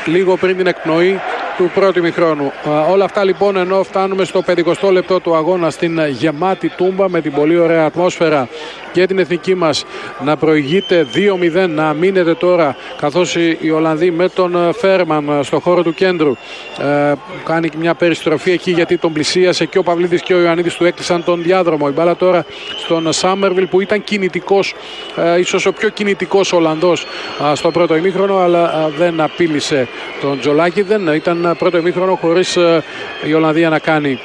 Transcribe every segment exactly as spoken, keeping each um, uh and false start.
λίγο πριν την εκπνοή του πρώτου ημιχρόνου. Όλα αυτά λοιπόν ενώ φτάνουμε στο πενηκοστό λεπτό του αγώνα στην γεμάτη Τούμπα με την πολύ ωραία ατμόσφαιρα και την εθνική μας να προηγείται δύο μηδέν, να μείνεται τώρα καθώς οι Ολλανδοί με τον Φέρμαν στο χώρο του κέντρου ε, κάνει μια περιστροφή εκεί γιατί τον πλησίασε και ο Παυλίδης και ο Ιωαννίδης του έκλεισαν τον διάδρομο. Η μπάλα τώρα στον Σάμερβιλ που ήταν κινητικός, ε, ίσως ο πιο κινητικός Ολλανδός ε, στο πρώτο ημίχρονο, αλλά ε, δεν απείλησε τον Τζολάκη. Δεν ήταν πρώτο ημίχρονο χωρίς ε, η Ολλανδία να κάνει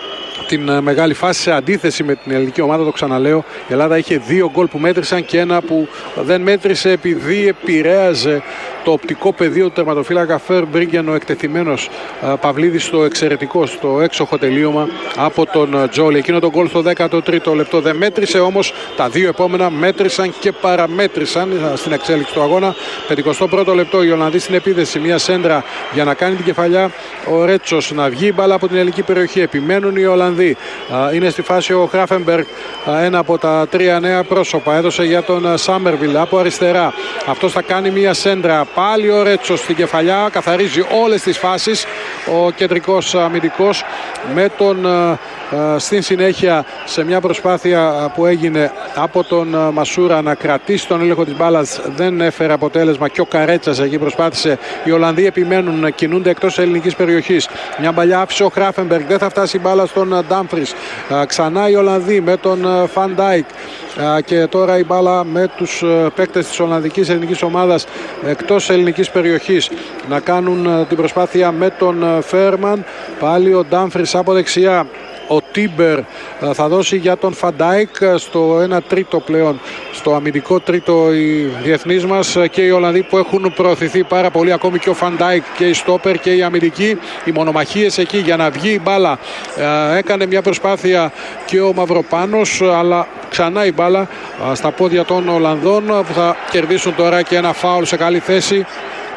την μεγάλη φάση σε αντίθεση με την ελληνική ομάδα. Το ξαναλέω, η Ελλάδα είχε δύο γκολ που μέτρησαν και ένα που δεν μέτρησε επειδή επηρέαζε το οπτικό πεδίο του τερματοφύλακα Φερμπρίγκεν, ο εκτεθειμένος Παυλίδης στο εξαιρετικό, στο έξοχο τελείωμα από τον Τζόλι. Εκείνο το γκολ στο δέκατο τρίτο λεπτό δεν μέτρησε, όμως τα δύο επόμενα μέτρησαν και παραμέτρησαν στην εξέλιξη του αγώνα. πενηκοστό πρώτο λεπτό, οι Ολλανδοί στην επίδεση, μια σέντρα για να κάνει την κεφαλιά ο Ρέτσος, να βγει η μπάλα από την ελληνική περιοχή. Επιμένουν οι Ολλανδοί. Είναι στη φάση ο Χράφενμπεργκ, ένα από τα τρία νέα πρόσωπα. Έδωσε για τον Σάμερβιλ από αριστερά. Αυτός θα κάνει μια σέντρα. Πάλι ο Ρέτσος στην κεφαλιά, καθαρίζει όλες τις φάσεις ο κεντρικός αμυντικός με τον στην συνέχεια σε μια προσπάθεια που έγινε από τον Μασούρα να κρατήσει τον έλεγχο της μπάλας, δεν έφερε αποτέλεσμα και ο Καρέτσας εκεί προσπάθησε. Οι Ολλανδοί επιμένουν, κινούνται εκτός ελληνικής περιοχής. Μια μπαλιά άφησε ο Χράφενμπεργκ, δεν θα φτάσει η μπάλα στον Ντάμφρις. Ξανά οι Ολλανδοί με τον Φαν Ντάικ και τώρα η μπάλα με τους παίκτες της Ολλανδικής ελληνικής ομάδας εκτός ελληνικής περιοχής να κάνουν την προσπάθεια με τον Φέρμαν. Πάλι ο Ντάμφρις από δεξιά. Ο Τίμπερ θα δώσει για τον Φαντάικ στο ένα τρίτο πλέον, στο αμυντικό τρίτο οι διεθνείς μας και οι Ολλανδοί που έχουν προωθηθεί πάρα πολύ, ακόμη και ο Φαντάικ και οι στόπερ και οι αμυντικοί, οι μονομαχίες εκεί για να βγει η μπάλα. Έκανε μια προσπάθεια και ο Μαυροπάνος, αλλά ξανά η μπάλα στα πόδια των Ολλανδών που θα κερδίσουν τώρα και ένα φάουλ σε καλή θέση.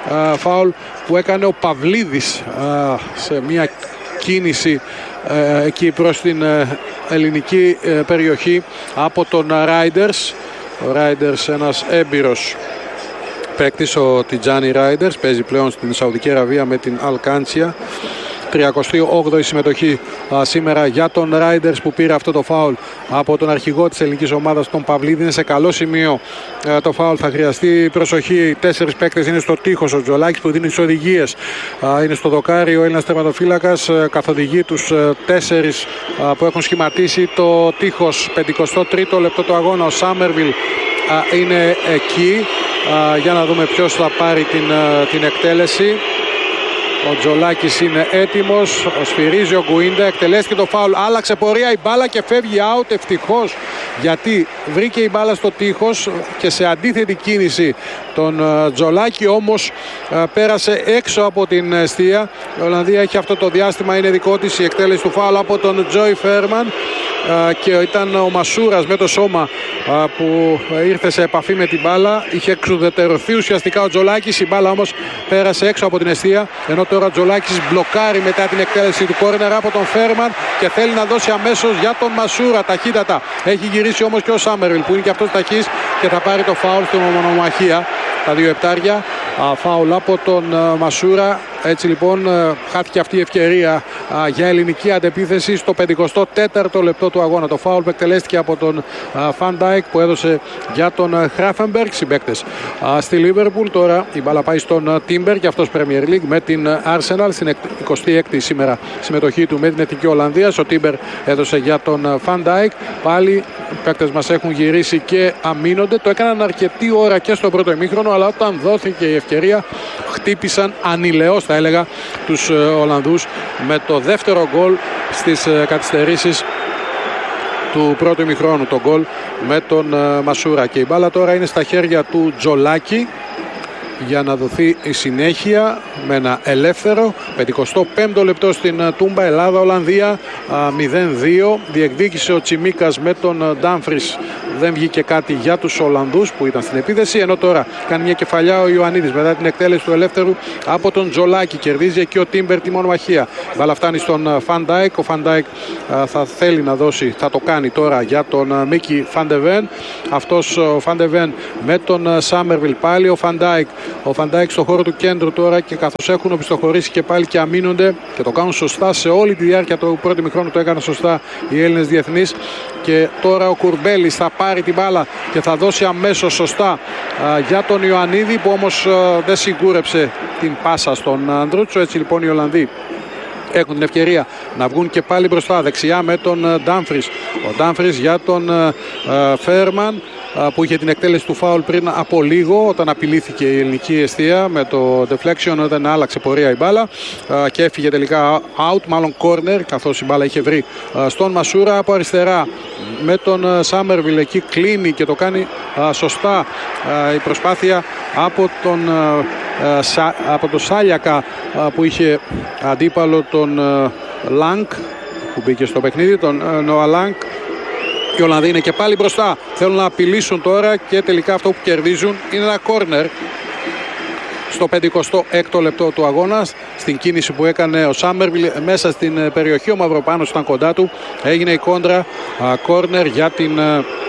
Φάουλ που έκανε ο Παυλίδης σε μια κίνηση εκεί προς την ελληνική περιοχή από τον Ράιντερς. Ο Ράιντερς, ένας έμπειρος παίκτης, ο Τιτζάνι Ράιντερς, παίζει πλέον στην Σαουδική Αραβία με την Αλκάντσια. τριακοστή όγδοη συμμετοχή α, σήμερα για τον Ράιντερς που πήρε αυτό το φάουλ από τον αρχηγό της ελληνικής ομάδας, τον Παυλίδη. Είναι σε καλό σημείο α, το φάουλ, θα χρειαστεί προσοχή. Τέσσερις παίκτες είναι στο τείχος, ο Τζολάκης που δίνει τις οδηγίες α, είναι στο δοκάρι, ο Έλληνας τερματοφύλακας καθοδηγεί τους α, τέσσερις α, που έχουν σχηματίσει το τείχος. πενηκοστό τρίτο λεπτό του αγώνα, ο Σάμερβιλ α, είναι εκεί α, για να δούμε ποιος θα πάρει την, α, την εκτέλεση. Ο Τζολάκης είναι έτοιμος, ο σφυρίζει ο Γκουίντα, εκτελέστηκε το φάουλ, άλλαξε πορεία η μπάλα και φεύγει out, ευτυχώς, γιατί βρήκε η μπάλα στο τείχος και σε αντίθετη κίνηση τον Τζολάκη, όμως πέρασε έξω από την εστία. Η Ολλανδία έχει αυτό το διάστημα, είναι δικό της η εκτέλεση του φάουλ από τον Τζόι Φέρμαν και ήταν ο Μασούρας με το σώμα που ήρθε σε επαφή με την μπάλα. Είχε εξουδετερωθεί ουσιαστικά ο Τζολάκης, η μπάλα όμως πέρασε έξω από την εστία, ενώ τώρα ο Τζολάκης μπλοκάρει μετά την εκτέλεση του κόρνερ από τον Φέρμαν και θέλει να δώσει αμέσως για τον Μασούρα ταχύτατα. Έχει γυρίσει όμως και ο Σάμερβιλ που είναι και αυτός ταχύς και θα πάρει το φάουλ στην μονομαχία. Τα δύο επτάρια, φάουλ από τον Μασούρα. Έτσι λοιπόν χάθηκε αυτή η ευκαιρία α, για ελληνική αντεπίθεση στο πενηκοστό τέταρτο λεπτό του αγώνα. Το φάουλ που εκτελέστηκε από τον Φαν Ντάικ που έδωσε για τον Χράφενμπεργκ. Συμπαίκτες στη Λίβερπουλ. Τώρα η μπάλα πάει στον Τίμπερ και αυτός Premier League με την Arsenal στην εικοστή έκτη σήμερα συμμετοχή του με την Εθνική Ολλανδία. Ο Τίμπερ έδωσε για τον Φαν Ντάικ. Πάλι οι παίκτες μας έχουν γυρίσει και αμήνονται. Το έκαναν αρκετή ώρα και στο πρώτο ημίχρονο, αλλά όταν δόθηκε η ευκαιρία χτύπησαν ανηλαιώς, θα έλεγα, τους Ολλανδούς με το δεύτερο γκολ στις καθυστερήσεις του πρώτου ημιχρόνου, το γκολ με τον Μασούρα. Και η μπάλα τώρα είναι στα χέρια του Τζολάκη για να δοθεί η συνέχεια με ένα ελεύθερο. πενηκοστό πέμπτο λεπτό στην Τούμπα, Ελλάδα-Ολλανδία μηδέν δύο. Διεκδίκησε ο Τσιμίκας με τον Ντάμφρις. Δεν βγήκε κάτι για τους Ολλανδούς που ήταν στην επίθεση, ενώ τώρα κάνει μια κεφαλιά ο Ιωαννίδης μετά την εκτέλεση του ελεύθερου από τον Τζολάκη. Κερδίζει εκεί ο Τίμπερ τη μονομαχία. Βάλα φτάνει στον Φαν Ντάικ. Ο Φαν Ντάικ θα θέλει να δώσει, θα το κάνει τώρα για τον Μίκι Φαντεβέν. Αυτός ο Φαντεβέν με τον Σάμερβιλ. Πάλι ο Φαν Ντάικ ο Φαντάικ στο χώρο του κέντρου τώρα, και καθώς έχουν οπισθοχωρήσει και πάλι και αμήνονται και το κάνουν σωστά σε όλη τη διάρκεια του πρώτου ημιχρόνου, το έκαναν σωστά οι Έλληνες διεθνείς. Και τώρα ο Κουρμπέλης θα πάρει την μπάλα και θα δώσει αμέσως σωστά α, για τον Ιωαννίδη, που όμως α, δεν σιγούρεψε την πάσα στον Ανδρούτσο. Έτσι λοιπόν οι Ολλανδοί έχουν την ευκαιρία να βγουν και πάλι μπροστά δεξιά με τον Ντάμφρις. Ο Ντάμφρις για τον Φέρμαν, που είχε την εκτέλεση του φάουλ πριν από λίγο, όταν απειλήθηκε η ελληνική εστία με το deflection, όταν άλλαξε πορεία η μπάλα και έφυγε τελικά out, μάλλον corner, καθώς η μπάλα είχε βρει στον Μασούρα. Από αριστερά με τον Σάμερβιλ, εκεί κλείνει και το κάνει σωστά η προσπάθεια από τον, από τον Σάλιακα, που είχε αντίπαλο τον Λάνκ, που μπήκε στο παιχνίδι, τον Νόα Λάνκ. Οι Ολλανδοί είναι και πάλι μπροστά. Θέλουν να απειλήσουν τώρα και τελικά αυτό που κερδίζουν είναι ένα κόρνερ στο πενηκοστό έκτο λεπτό του αγώνα. Στην κίνηση που έκανε ο Σάμερβιλ μέσα στην περιοχή, ο Μαυροπάνος ήταν κοντά του. Έγινε η κόντρα, κόρνερ για την,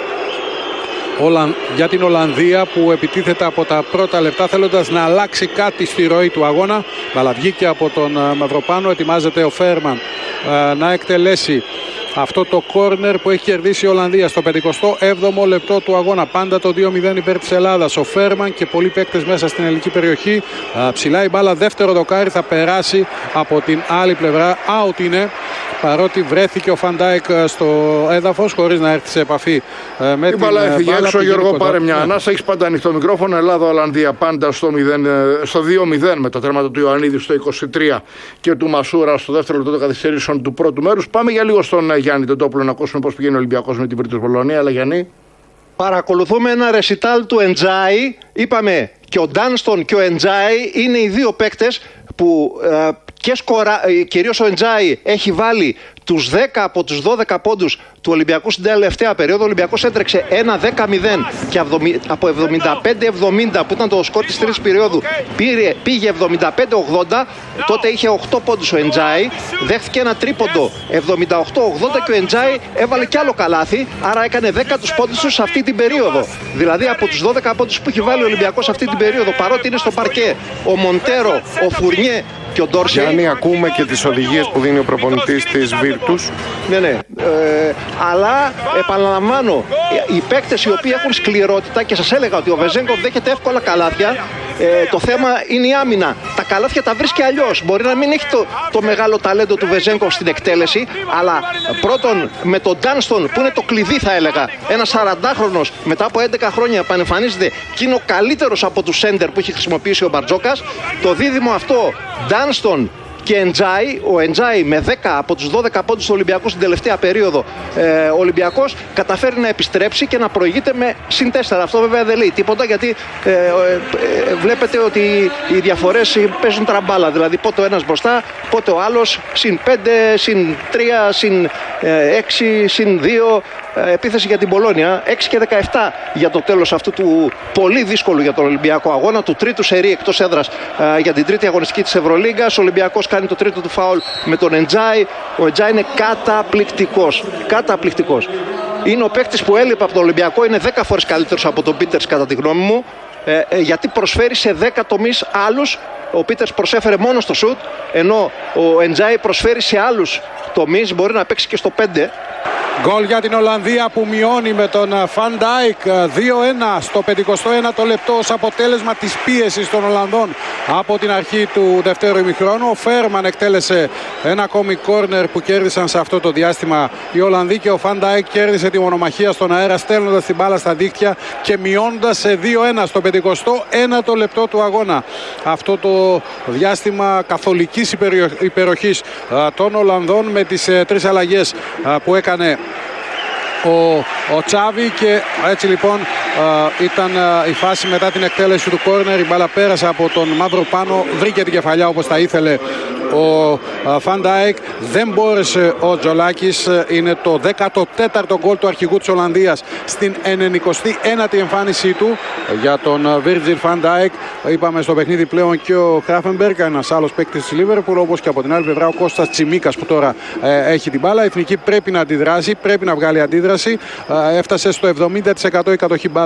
για την Ολλανδία, που επιτίθεται από τα πρώτα λεπτά θέλοντας να αλλάξει κάτι στη ροή του αγώνα. Αλλά βγήκε από τον Μαυροπάνο. Ετοιμάζεται ο Φέρμαν να εκτελέσει αυτό το κόρνερ που έχει κερδίσει η Ολλανδία στο πενηκοστό έβδομο λεπτό του αγώνα. Πάντα το δύο μηδέν υπέρ της Ελλάδας. Ο Φέρμαν και πολλοί παίκτες μέσα στην ελληνική περιοχή. Α, ψηλά η μπάλα, δεύτερο δοκάρι, θα περάσει από την άλλη πλευρά. Out είναι, παρότι βρέθηκε ο Φαντάικ στο έδαφος χωρίς να έρθει σε επαφή με η την μπάλα. Έφυγε έξω, Γιώργο, πάρε μια ναι. ανάσα. Έχεις πάντα ανοιχτό μικρόφωνο. Ελλάδα-Ολλανδία πάντα στο, μηδέν, στο δύο μηδέν, με τα τέρματα του Ιωαννίδη στο είκοσι τρία και του Μασούρα στο δεύτερο λεπτό των καθυστερήσεων του πρώτου μέρους. Πάμε για λίγο στον Γιάννη Τεντόπουλο να ακούσουμε πώς πηγαίνει ο Ολυμπιακός με την Βίρτους Βολονία. Αλλά Γιάννη, παρακολουθούμε ένα ρεσιτάλ του Εντζάι. Είπαμε και ο Ντάνστον και ο Εντζάι είναι οι δύο παίκτες που ε, και σκορα, ε, κυρίως ο Εντζάι έχει βάλει τους δέκα από τους δώδεκα πόντους του Ολυμπιακού στην τελευταία περίοδο. Ο Ολυμπιακός έτρεξε ένα δέκα μηδέν και από εβδομήντα πέντε εβδομήντα, που ήταν το σκορ της τρίτης περίοδου, πήρε, πήγε εβδομήντα πέντε ογδόντα. Τότε είχε οκτώ πόντους ο Εντζάι, δέχθηκε ένα τρίποντο εβδομήντα οκτώ ογδόντα και ο Εντζάι έβαλε κι άλλο καλάθι, άρα έκανε δέκα τους πόντους του σε αυτή την περίοδο. Δηλαδή από τους δώδεκα πόντους που έχει βάλει ο Ολυμπιακός αυτή την περίοδο, παρότι είναι στο παρκέ ο Μοντέρο, ο Φουρνιέ και ο Ντόρσεϊ. Γιάννη, ακούμε και τις οδηγίες που δίνει ο προπονητής της Βίρτους. Ναι, ναι. Ε, αλλά επαναλαμβάνω, οι παίκτες οι οποίοι έχουν σκληρότητα, και σας έλεγα ότι ο Βεζέγκοφ δέχεται εύκολα καλάθια. Ε, το θέμα είναι η άμυνα. Τα καλάθια τα βρίσκει αλλιώς. Μπορεί να μην έχει το, το μεγάλο ταλέντο του Βεζέγκοφ στην εκτέλεση, αλλά πρώτον με τον Ντάνστον, που είναι το κλειδί, θα έλεγα. Ένας σαραντάχρονος μετά από έντεκα χρόνια επανεμφανίζεται και είναι ο καλύτερος από τους σέντερ που έχει χρησιμοποιήσει ο Μπαρτζόκας. Το δίδυμο αυτό, Ντάνστον και Εντζάι, ο Εντζάι με δέκα από τους δώδεκα πόντους του Ολυμπιακού στην τελευταία περίοδο, ε, ο Ολυμπιακός καταφέρει να επιστρέψει και να προηγείται με συν τέσσερα. Αυτό βέβαια δεν λέει τίποτα, γιατί ε, ε, ε, βλέπετε ότι οι διαφορές παίζουν τραμπάλα. Δηλαδή πότε ο ένας μπροστά, πότε ο άλλος, συν πέντε, συν τρία, συν έξι, συν δύο. Επίθεση για την Πολόνια, έξι και δεκαεπτά για το τέλος αυτού του πολύ δύσκολου για τον Ολυμπιακό αγώνα, του τρίτου σερί εκτός έδρας για την τρίτη αγωνιστική της Ευρωλίγκας. Ο Ολυμπιακός κάνει το τρίτο του φάουλ με τον Εντζάι. Ο Εντζάι είναι καταπληκτικός. Καταπληκτικός. Είναι ο παίκτης που έλειπε από τον Ολυμπιακό, είναι δέκα φορές καλύτερος από τον Πίτερς κατά τη γνώμη μου, ε, ε, γιατί προσφέρει σε δέκα τομείς άλλους. Ο Πίτερς προσέφερε μόνο στο σουτ, ενώ ο Εντζάι προσφέρει σε άλλους τομείς, μπορεί να παίξει και στο πέντε. Γκολ για την Ολλανδία που μειώνει με τον Φαντάικ δύο ένα στο πενηκοστό ένατο λεπτό ως αποτέλεσμα της πίεσης των Ολλανδών από την αρχή του δευτέρου ημιχρόνου. Ο Φέρμαν εκτέλεσε ένα ακόμη κόρνερ που κέρδισαν σε αυτό το διάστημα οι Ολλανδοί και ο Φαντάικ κέρδισε τη μονομαχία στον αέρα, στέλνοντας την μπάλα στα δίκτυα και μειώνοντας σε δύο ένα στο πενηκοστό ένατο λεπτό του αγώνα. Αυτό το διάστημα καθολικής υπεροχής των Ολλανδών με τις τρεις αλλαγές που έκανε Ο, ο Τσάβη, και έτσι λοιπόν α, ήταν α, η φάση μετά την εκτέλεση του κόρνερ. Η μπάλα πέρασε από τον Μαυροπάνο, βρήκε την κεφαλιά όπως τα ήθελε ο Φαντάικ. Δεν μπόρεσε ο Τζολάκης. Είναι το δέκατο τέταρτο γκολ του αρχηγού της Ολλανδίας στην ενενηκοστή ένατη εμφάνισή του για τον Βίρτζιλ Φαντάικ. Είπαμε στο παιχνίδι πλέον και ο Χράφενμπεργκ, ένας άλλος παίκτης της Λίβερπουλ, όπως και από την άλλη πλευρά ο Κώστας Τσιμίκας που τώρα ε, έχει την μπάλα. Η Εθνική πρέπει να αντιδράσει, πρέπει να βγάλει αντίδραση. Ε, έφτασε στο εβδομήντα τοις εκατό η κατοχή μπάλα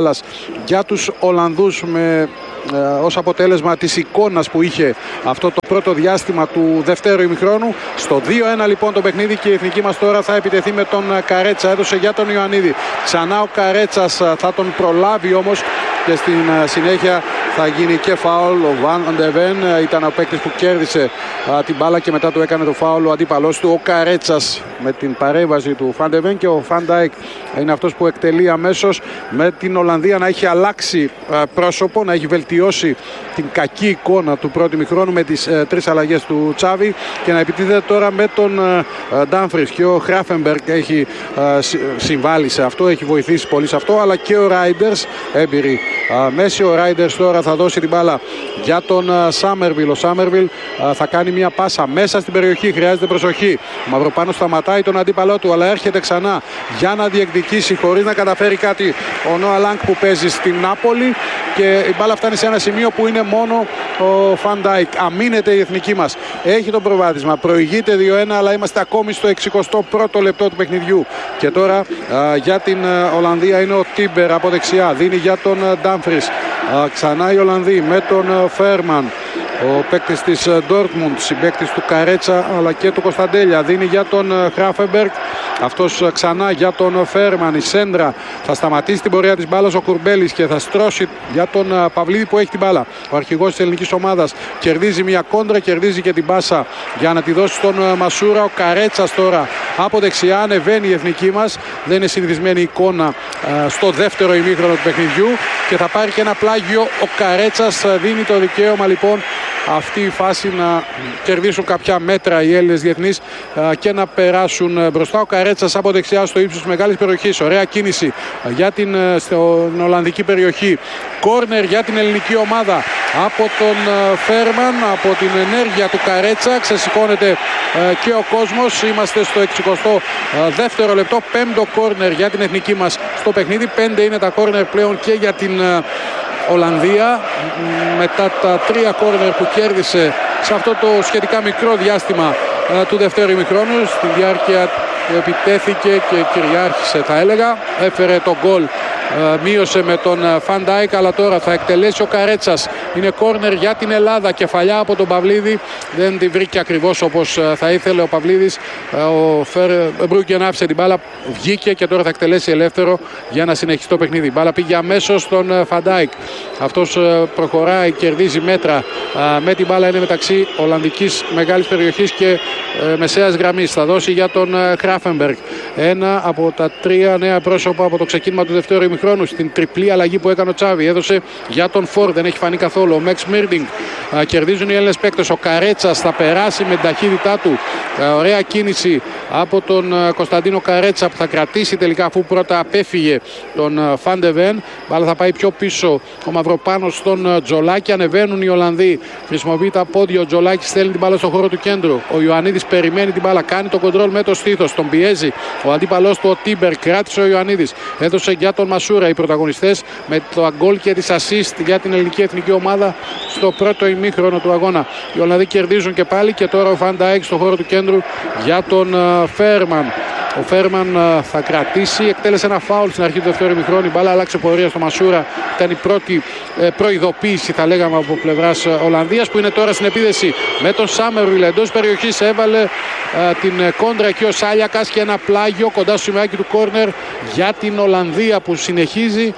μπάλας για τους Ολλανδούς με ε, ως αποτέλεσμα της εικόνας που είχε αυτό το πρώτο διάστημα του δευτέρου ημιχρόνου. Στο δύο ένα λοιπόν το παιχνίδι και η εθνική μας τώρα θα επιτεθεί με τον Καρέτσα. Έδωσε για τον Ιωαννίδη. Ξανά ο Καρέτσας θα τον προλάβει όμως και στην συνέχεια θα γίνει και φάουλ. Ο Βαν ντε Βεν ήταν ο παίκτης που κέρδισε α, την μπάλα και μετά του έκανε το φάουλ ο αντίπαλός του, ο Καρέτσας, με την παρέμβαση του Βαν ντε Βεν, και ο Φαν Ντάικ είναι αυτός που εκτελεί αμέσως, με την Ολλανδία να έχει αλλάξει α, πρόσωπο, να έχει βελτιώσει την κακή εικόνα του πρώτου ημιχρόνου με τις ε, τρεις αλλαγές του Τσάβη και να επιτίθεται τώρα με τον Ντάμφρις. Και ο Χράφενμπεργκ έχει α, συμβάλει σε αυτό, έχει βοηθήσει πολύ σε αυτό, αλλά και ο Ράιντερς, έμπειροι μέση. Ο Ράιντερς τώρα θα δώσει την μπάλα για τον Σάμερβιλ. Ο Σάμερβιλ θα κάνει μια πάσα μέσα στην περιοχή, χρειάζεται προσοχή. Ο Μαυροπάνος σταματάει τον αντίπαλό του, αλλά έρχεται ξανά για να διεκδικήσει χωρίς να καταφέρει κάτι ο Νόα Λάνγκ που παίζει στην Νάπολη, και η μπάλα φτάνει σε ένα σημείο που είναι μόνο ο Φαν Ντάικ. Αμήνεται η εθνική μας, έχει το προβάδισμα, προηγείται δύο ένα, αλλά είμαστε ακόμη στο εξηκοστό πρώτο λεπτό του παιχνιδιού. Και τώρα α, για την α, Ολλανδία είναι ο Τίμπερ από δεξιά, δίνει για τον Ντάμφρις. Ξανά οι Ολλανδοί με τον Φέρμαν, ο παίκτης της Ντόρτμουντ, συμπαίκτης του Καρέτσα αλλά και του Κωνσταντέλια, δίνει για τον Χράφενμπεργκ. Αυτός ξανά για τον Φέρμαν. Η σέντρα θα σταματήσει την πορεία της μπάλας ο Κουρμπέλης και θα στρώσει για τον Παυλίδη που έχει την μπάλα. Ο αρχηγός της ελληνικής ομάδας κερδίζει μια κόντρα, κερδίζει και την πάσα για να τη δώσει στον Μασούρα. Ο Καρέτσας τώρα από δεξιά, ανεβαίνει η εθνική μας. Δεν είναι συνηθισμένη εικόνα στο δεύτερο ημίχρονο του παιχνιδιού και θα πάρει και ένα πλάγιο ο Καρέτσας. Δίνει το δικαίωμα λοιπόν αυτή η φάση να κερδίσουν κάποια μέτρα οι Έλληνες διεθνείς και να περάσουν μπροστά. Ο Καρέτσας από δεξιά στο ύψος της μεγάλης περιοχής. Ωραία κίνηση για την στην Ολλανδική περιοχή. Κόρνερ για την ελληνική ομάδα από τον Φέρμαν, από την ενέργεια του Καρέτσα. Ξεσηκώνεται και ο κόσμος. Είμαστε στο εξηκοστό δεύτερο λεπτό. Πέμπτο κόρνερ για την εθνική μας στο παιχνίδι. Πέντε είναι τα κόρνερ πλέον και για την Ολλανδία, μετά τα τρία κόρνερ που κέρδισε σε αυτό το σχετικά μικρό διάστημα του δεύτερου ημιχρόνου. Στη διάρκεια επιτέθηκε και κυριάρχησε, θα έλεγα. Έφερε το γκολ, μείωσε με τον Φαν Ντάικ, αλλά τώρα θα εκτελέσει ο Καρέτσας. Είναι κόρνερ για την Ελλάδα, κεφαλιά από τον Παυλίδη. Δεν τη βρήκε ακριβώς όπως θα ήθελε ο Παυλίδης. Ο Μπρούγκεν άφησε την μπάλα, βγήκε και τώρα θα εκτελέσει ελεύθερο για να συνεχίσει το παιχνίδι. Η μπάλα πήγε αμέσως στον Φαν Ντάικ. Αυτός προχωράει, κερδίζει μέτρα με την μπάλα, είναι μεταξύ Ολλανδικής μεγάλης περιοχής και μεσαίας γραμμής. Θα δώσει για τον Χράφενμπεργκ. Ένα από τα τρία νέα πρόσωπα από το ξεκίνημα του δεύτερου ημιχρόνου στην τριπλή αλλαγή που έκανε ο Τσάβη. Έδωσε για τον Φορ, δεν έχει φανεί καθόλου. Ο Μέξ Μίρντινγκ. Κερδίζουν οι Έλληνες παίκτες. Ο Καρέτσας θα περάσει με την ταχύτητά του. Ωραία κίνηση από τον Κωνσταντίνο Καρέτσα που θα κρατήσει τελικά, αφού πρώτα απέφυγε τον Φαν ντε Βεν. Μπάλα θα πάει πιο πίσω ο Μαυροπάνος στον Τζολάκη. Ανεβαίνουν οι Ολλανδοί. Χρησιμοποιεί τα πόδια. Ο Τζολάκης στέλνει την μπάλα στον χώρο του κέντρου. Ο Ιωαννίδης περιμένει την μπάλα. Κάνει το κοντρόλ με το στήθος. Τον πιέζει ο αντίπαλός του ο Τίμπερ. Κράτησε ο Ιωαννίδης. Έδωσε για τον Μασούρα. Οι πρωταγωνιστές με το γκολ και τις assist για την ελληνική εθνική ομάδα στο πρώτο ημίχρονο του αγώνα. Οι Ολλανδοί κερδίζουν και πάλι και τώρα ο Φαν Ντάικ στον χώρο του κέντρου για τον Φέρμαν. Ο Φέρμαν θα κρατήσει, εκτέλεσε ένα φάουλ στην αρχή του δεύτερου ημιχρόνου. Η μπάλα άλλαξε πορεία στο Μασούρα. Ήταν η πρώτη προειδοποίηση, θα λέγαμε, από πλευράς Ολλανδίας, που είναι τώρα στην επίδεση με τον Σάμερβιλ εντός περιοχής. Έβαλε την κόντρα εκεί ο Σάλιακας και ένα πλάγιο κοντά στο σημαίακι του κόρνερ για την Ολλανδία, που συνεχίζει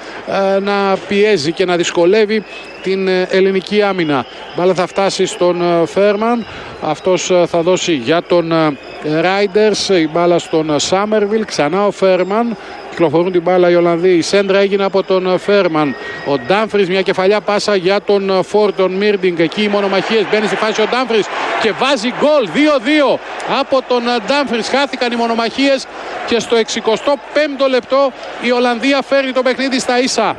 να πιέζει και να δυσκολεύει την ελληνική άμυνα. Μπάλα θα φτάσει στον Φέρμαν. Αυτός θα δώσει για τον Ράιντερς. Η μπάλα στον Σάμερβιλ. Ξανά ο Φέρμαν. Κυκλοφορούν την μπάλα οι Ολλανδοί. Η σέντρα έγινε από τον Φέρμαν. Ο Ντάμφρις, μια κεφαλιά πάσα για τον Φόρ, τον Μίρντινγκ. Εκεί οι μονομαχίες. Μπαίνει στη φάση ο Ντάμφρις και βάζει γκολ. δύο δύο από τον Ντάμφρις. Χάθηκαν οι μονομαχίες και στο εξηκοστό πέμπτο λεπτό η Ολλανδία φέρνει το παιχνίδι στα ίσα.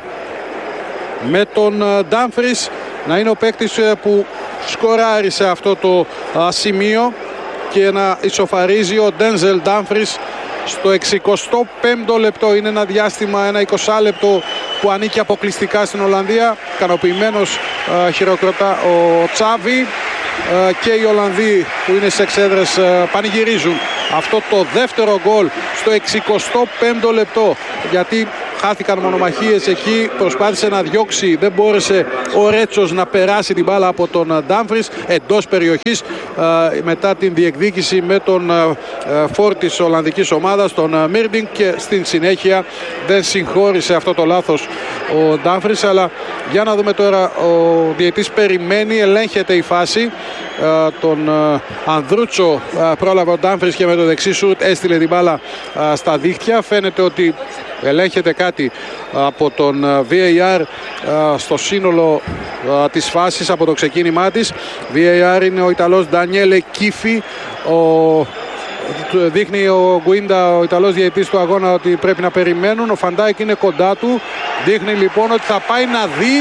Με τον Ντάμφρις να είναι ο παίκτης που σκοράρει σε αυτό το σημείο και να ισοφαρίζει ο Ντένζελ Ντάμφρις στο εξηκοστό πέμπτο λεπτό. Είναι ένα διάστημα, ένα εικοσάλεπτο που ανήκει αποκλειστικά στην Ολλανδία. Ικανοποιημένος χειροκροτά ο Τσάβη και οι Ολλανδοί που είναι σε εξέδρες πανηγυρίζουν αυτό το δεύτερο γκολ στο εξηκοστό πέμπτο λεπτό, γιατί χάθηκαν μονομαχίες εκεί, προσπάθησε να διώξει, δεν μπόρεσε ο Ρέτσος να περάσει την μπάλα από τον Ντάμφρις εντός περιοχής μετά την διεκδίκηση με τον φόρ της Ολλανδικής ομάδας, τον Μίρντινγκ, και στην συνέχεια δεν συγχώρησε αυτό το λάθος ο Ντάμφρις. Αλλά για να δούμε τώρα, ο διαιτής περιμένει, ελέγχεται η φάση. Τον Ανδρούτσο πρόλαβε ο Ντάμφρις και με το δεξί σουτ έστειλε την μπάλα στα δίχτυα. Φαίνεται ότι ελέγχεται κάτι από τον βι έι αρ στο σύνολο της φάσης, από το ξεκίνημά της. βι έι αρ είναι ο Ιταλός Ντανιέλε Κίφι. Ο... Δείχνει ο Γκουίντα, ο Ιταλός διαιτητής του αγώνα, ότι πρέπει να περιμένουν. Ο Φαντάικ είναι κοντά του. Δείχνει λοιπόν ότι θα πάει να δει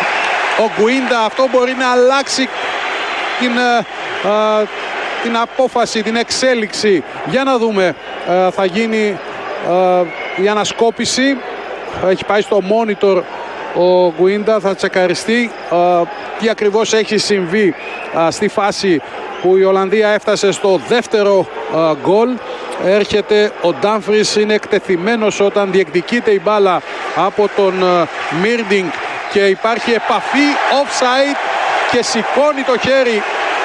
ο Γκουίντα. Αυτό μπορεί να αλλάξει την, α, την απόφαση, την εξέλιξη. Για να δούμε. Α, θα γίνει α, η ανασκόπηση. Έχει πάει στο monitor ο Γκουίντα. Θα τσεκαριστεί α, τι ακριβώς έχει συμβεί α, στη φάση που η Ολλανδία έφτασε στο δεύτερο α, γκολ. Έρχεται ο Ντάμφρις, είναι εκτεθειμένος όταν διεκδικείται η μπάλα από τον Μίρντινγκ και υπάρχει επαφή offside και σηκώνει το χέρι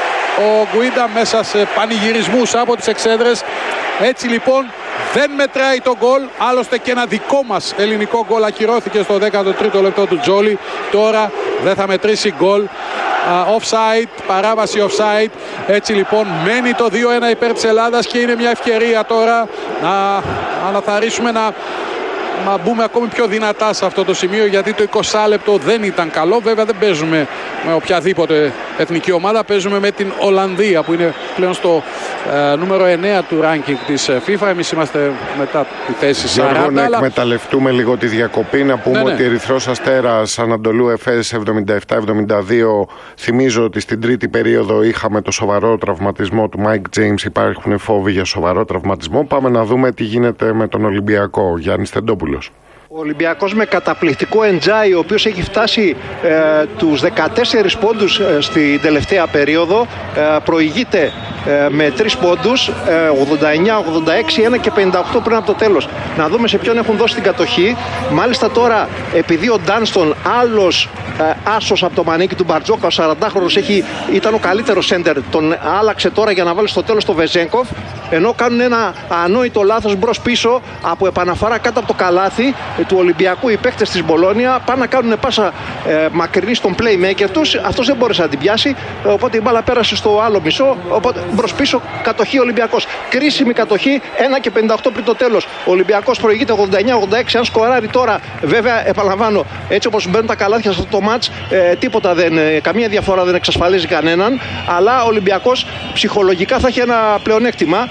ο Γκουίντα μέσα σε πανηγυρισμούς από τις εξέδρες. Έτσι λοιπόν δεν μετράει το γκολ, άλλωστε και ένα δικό μας ελληνικό γκολ ακυρώθηκε στο δέκατο τρίτο λεπτό του Τζόλι. Τώρα δεν θα μετρήσει γκολ. Uh, offside, παράβαση offside. Έτσι λοιπόν μένει το δύο ένα υπέρ της Ελλάδας και είναι μια ευκαιρία τώρα να αναθαρρύσουμε, να, να μπούμε ακόμη πιο δυνατά σε αυτό το σημείο, γιατί το είκοσι λεπτό δεν ήταν καλό. Βέβαια δεν παίζουμε με οποιαδήποτε εθνική ομάδα, παίζουμε με την Ολλανδία που είναι πλέον στο ε, νούμερο εννέα του ranking της FIFA. Εμείς είμαστε μετά τη θέση σαράντα. Γιώργο, να αλλά... εκμεταλλευτούμε λίγο τη διακοπή, να πούμε ναι, ναι. ότι Ερυθρός Αστέρας Ανατολού Εφές εβδομήντα επτά εβδομήντα δύο. Θυμίζω ότι στην τρίτη περίοδο είχαμε το σοβαρό τραυματισμό του Μάικ Τζέιμς. Υπάρχουν φόβοι για σοβαρό τραυματισμό. Πάμε να δούμε τι γίνεται με τον Ολυμπιακό. Γιάννης Τεντόπουλος. Ο Ολυμπιακός με καταπληκτικό Εντζάι, ο οποίος έχει φτάσει ε, τους δεκατέσσερις πόντους ε, στην τελευταία περίοδο, ε, προηγείται ε, με τρεις πόντους, ε, ογδόντα εννιά ογδόντα έξι, ένα και πενήντα οκτώ πριν από το τέλος. Να δούμε σε ποιον έχουν δώσει την κατοχή. Μάλιστα τώρα, επειδή ο Ντάνστον, άλλος ε, άσος από το μανίκι του Μπαρτζόκα, ο σαραντάχρονος, ήταν ο καλύτερος σέντερ, τον άλλαξε τώρα για να βάλει στο τέλος το Βεζέγκοφ, ενώ κάνουν ένα ανόητο λάθος μπρος πίσω από επαναφορά κάτω από το καλάθι του Ολυμπιακού. Οι παίκτες της Μπολόνια πάνε να κάνουν πάσα ε, μακρινή στον playmaker τους. Αυτός δεν μπόρεσε να την πιάσει, οπότε η μπάλα πέρασε στο άλλο μισό. Οπότε μπρος πίσω κατοχή Ολυμπιακός. Κρίσιμη κατοχή, ένα και πενήντα οκτώ πριν το τέλος. Ο Ολυμπιακός προηγείται ογδόντα εννιά ογδόντα έξι. Αν σκοράρει τώρα, βέβαια, επαναλαμβάνω, έτσι όπως μπαίνουν τα καλάθια σε αυτό το μάτς, ε, τίποτα δεν, ε, καμία διαφορά δεν εξασφαλίζει κανέναν. Αλλά ο Ολυμπιακός ψυχολογικά θα έχει ένα πλεονέκτημα.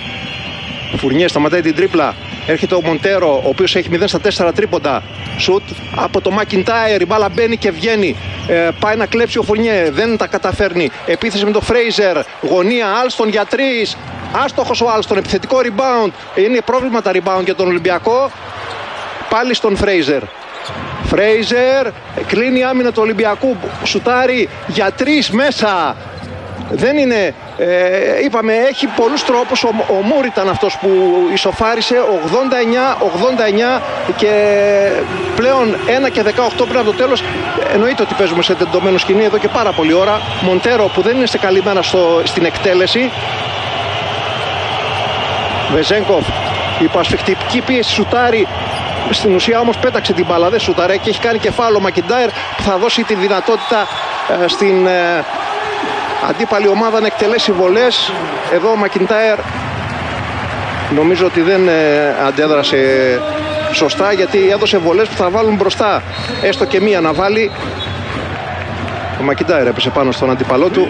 Φουρνιέ σταματάει την τρίπλα. Έρχεται ο Μοντέρο, ο οποίος έχει μηδέν στα τέσσερα τρίποντα. Σουτ από το Μακιντάιρ. Η μπάλα μπαίνει και βγαίνει. Ε, πάει να κλέψει ο Φουρνιέ. Δεν τα καταφέρνει. Επίθεση με τον Φρέιζερ. Γωνία Άλστον για τρεις. Άστοχος ο Άλστον. Επιθετικό rebound. Είναι πρόβλημα τα rebound για τον Ολυμπιακό. Πάλι στον Φρέιζερ. Φρέιζερ. Κλείνει άμυνα του Ολυμπιακού. Σουτάρει για τρεις μέσα. Δεν είναι, ε, είπαμε, έχει πολλούς τρόπους. Ο, ο Μουρ ήταν αυτός που ισοφάρισε. ογδόντα εννιά ογδόντα εννιά και πλέον ένα και δεκαοκτώ πριν από το τέλος. Εννοείται ότι παίζουμε σε τεντωμένο σκηνή εδώ και πάρα πολλή ώρα. Μοντέρο που δεν είναι σε καλή μέρα στο, στην εκτέλεση. Βεζέγκοφ, υπασφιχτική πίεση, σουτάρει. Στην ουσία όμως πέταξε την μπάλα, δεν σουτάρε και έχει κάνει κεφάλαιο Μακιντάιρ που θα δώσει τη δυνατότητα ε, στην ε, αντίπαλη ομάδα να εκτελέσει βολές. Εδώ ο Μακιντάιρ νομίζω ότι δεν ε, αντέδρασε σωστά, γιατί έδωσε βολές που θα βάλουν μπροστά. Έστω και μία να βάλει. Ο Μακιντάιρ έπεσε πάνω στον αντίπαλό του.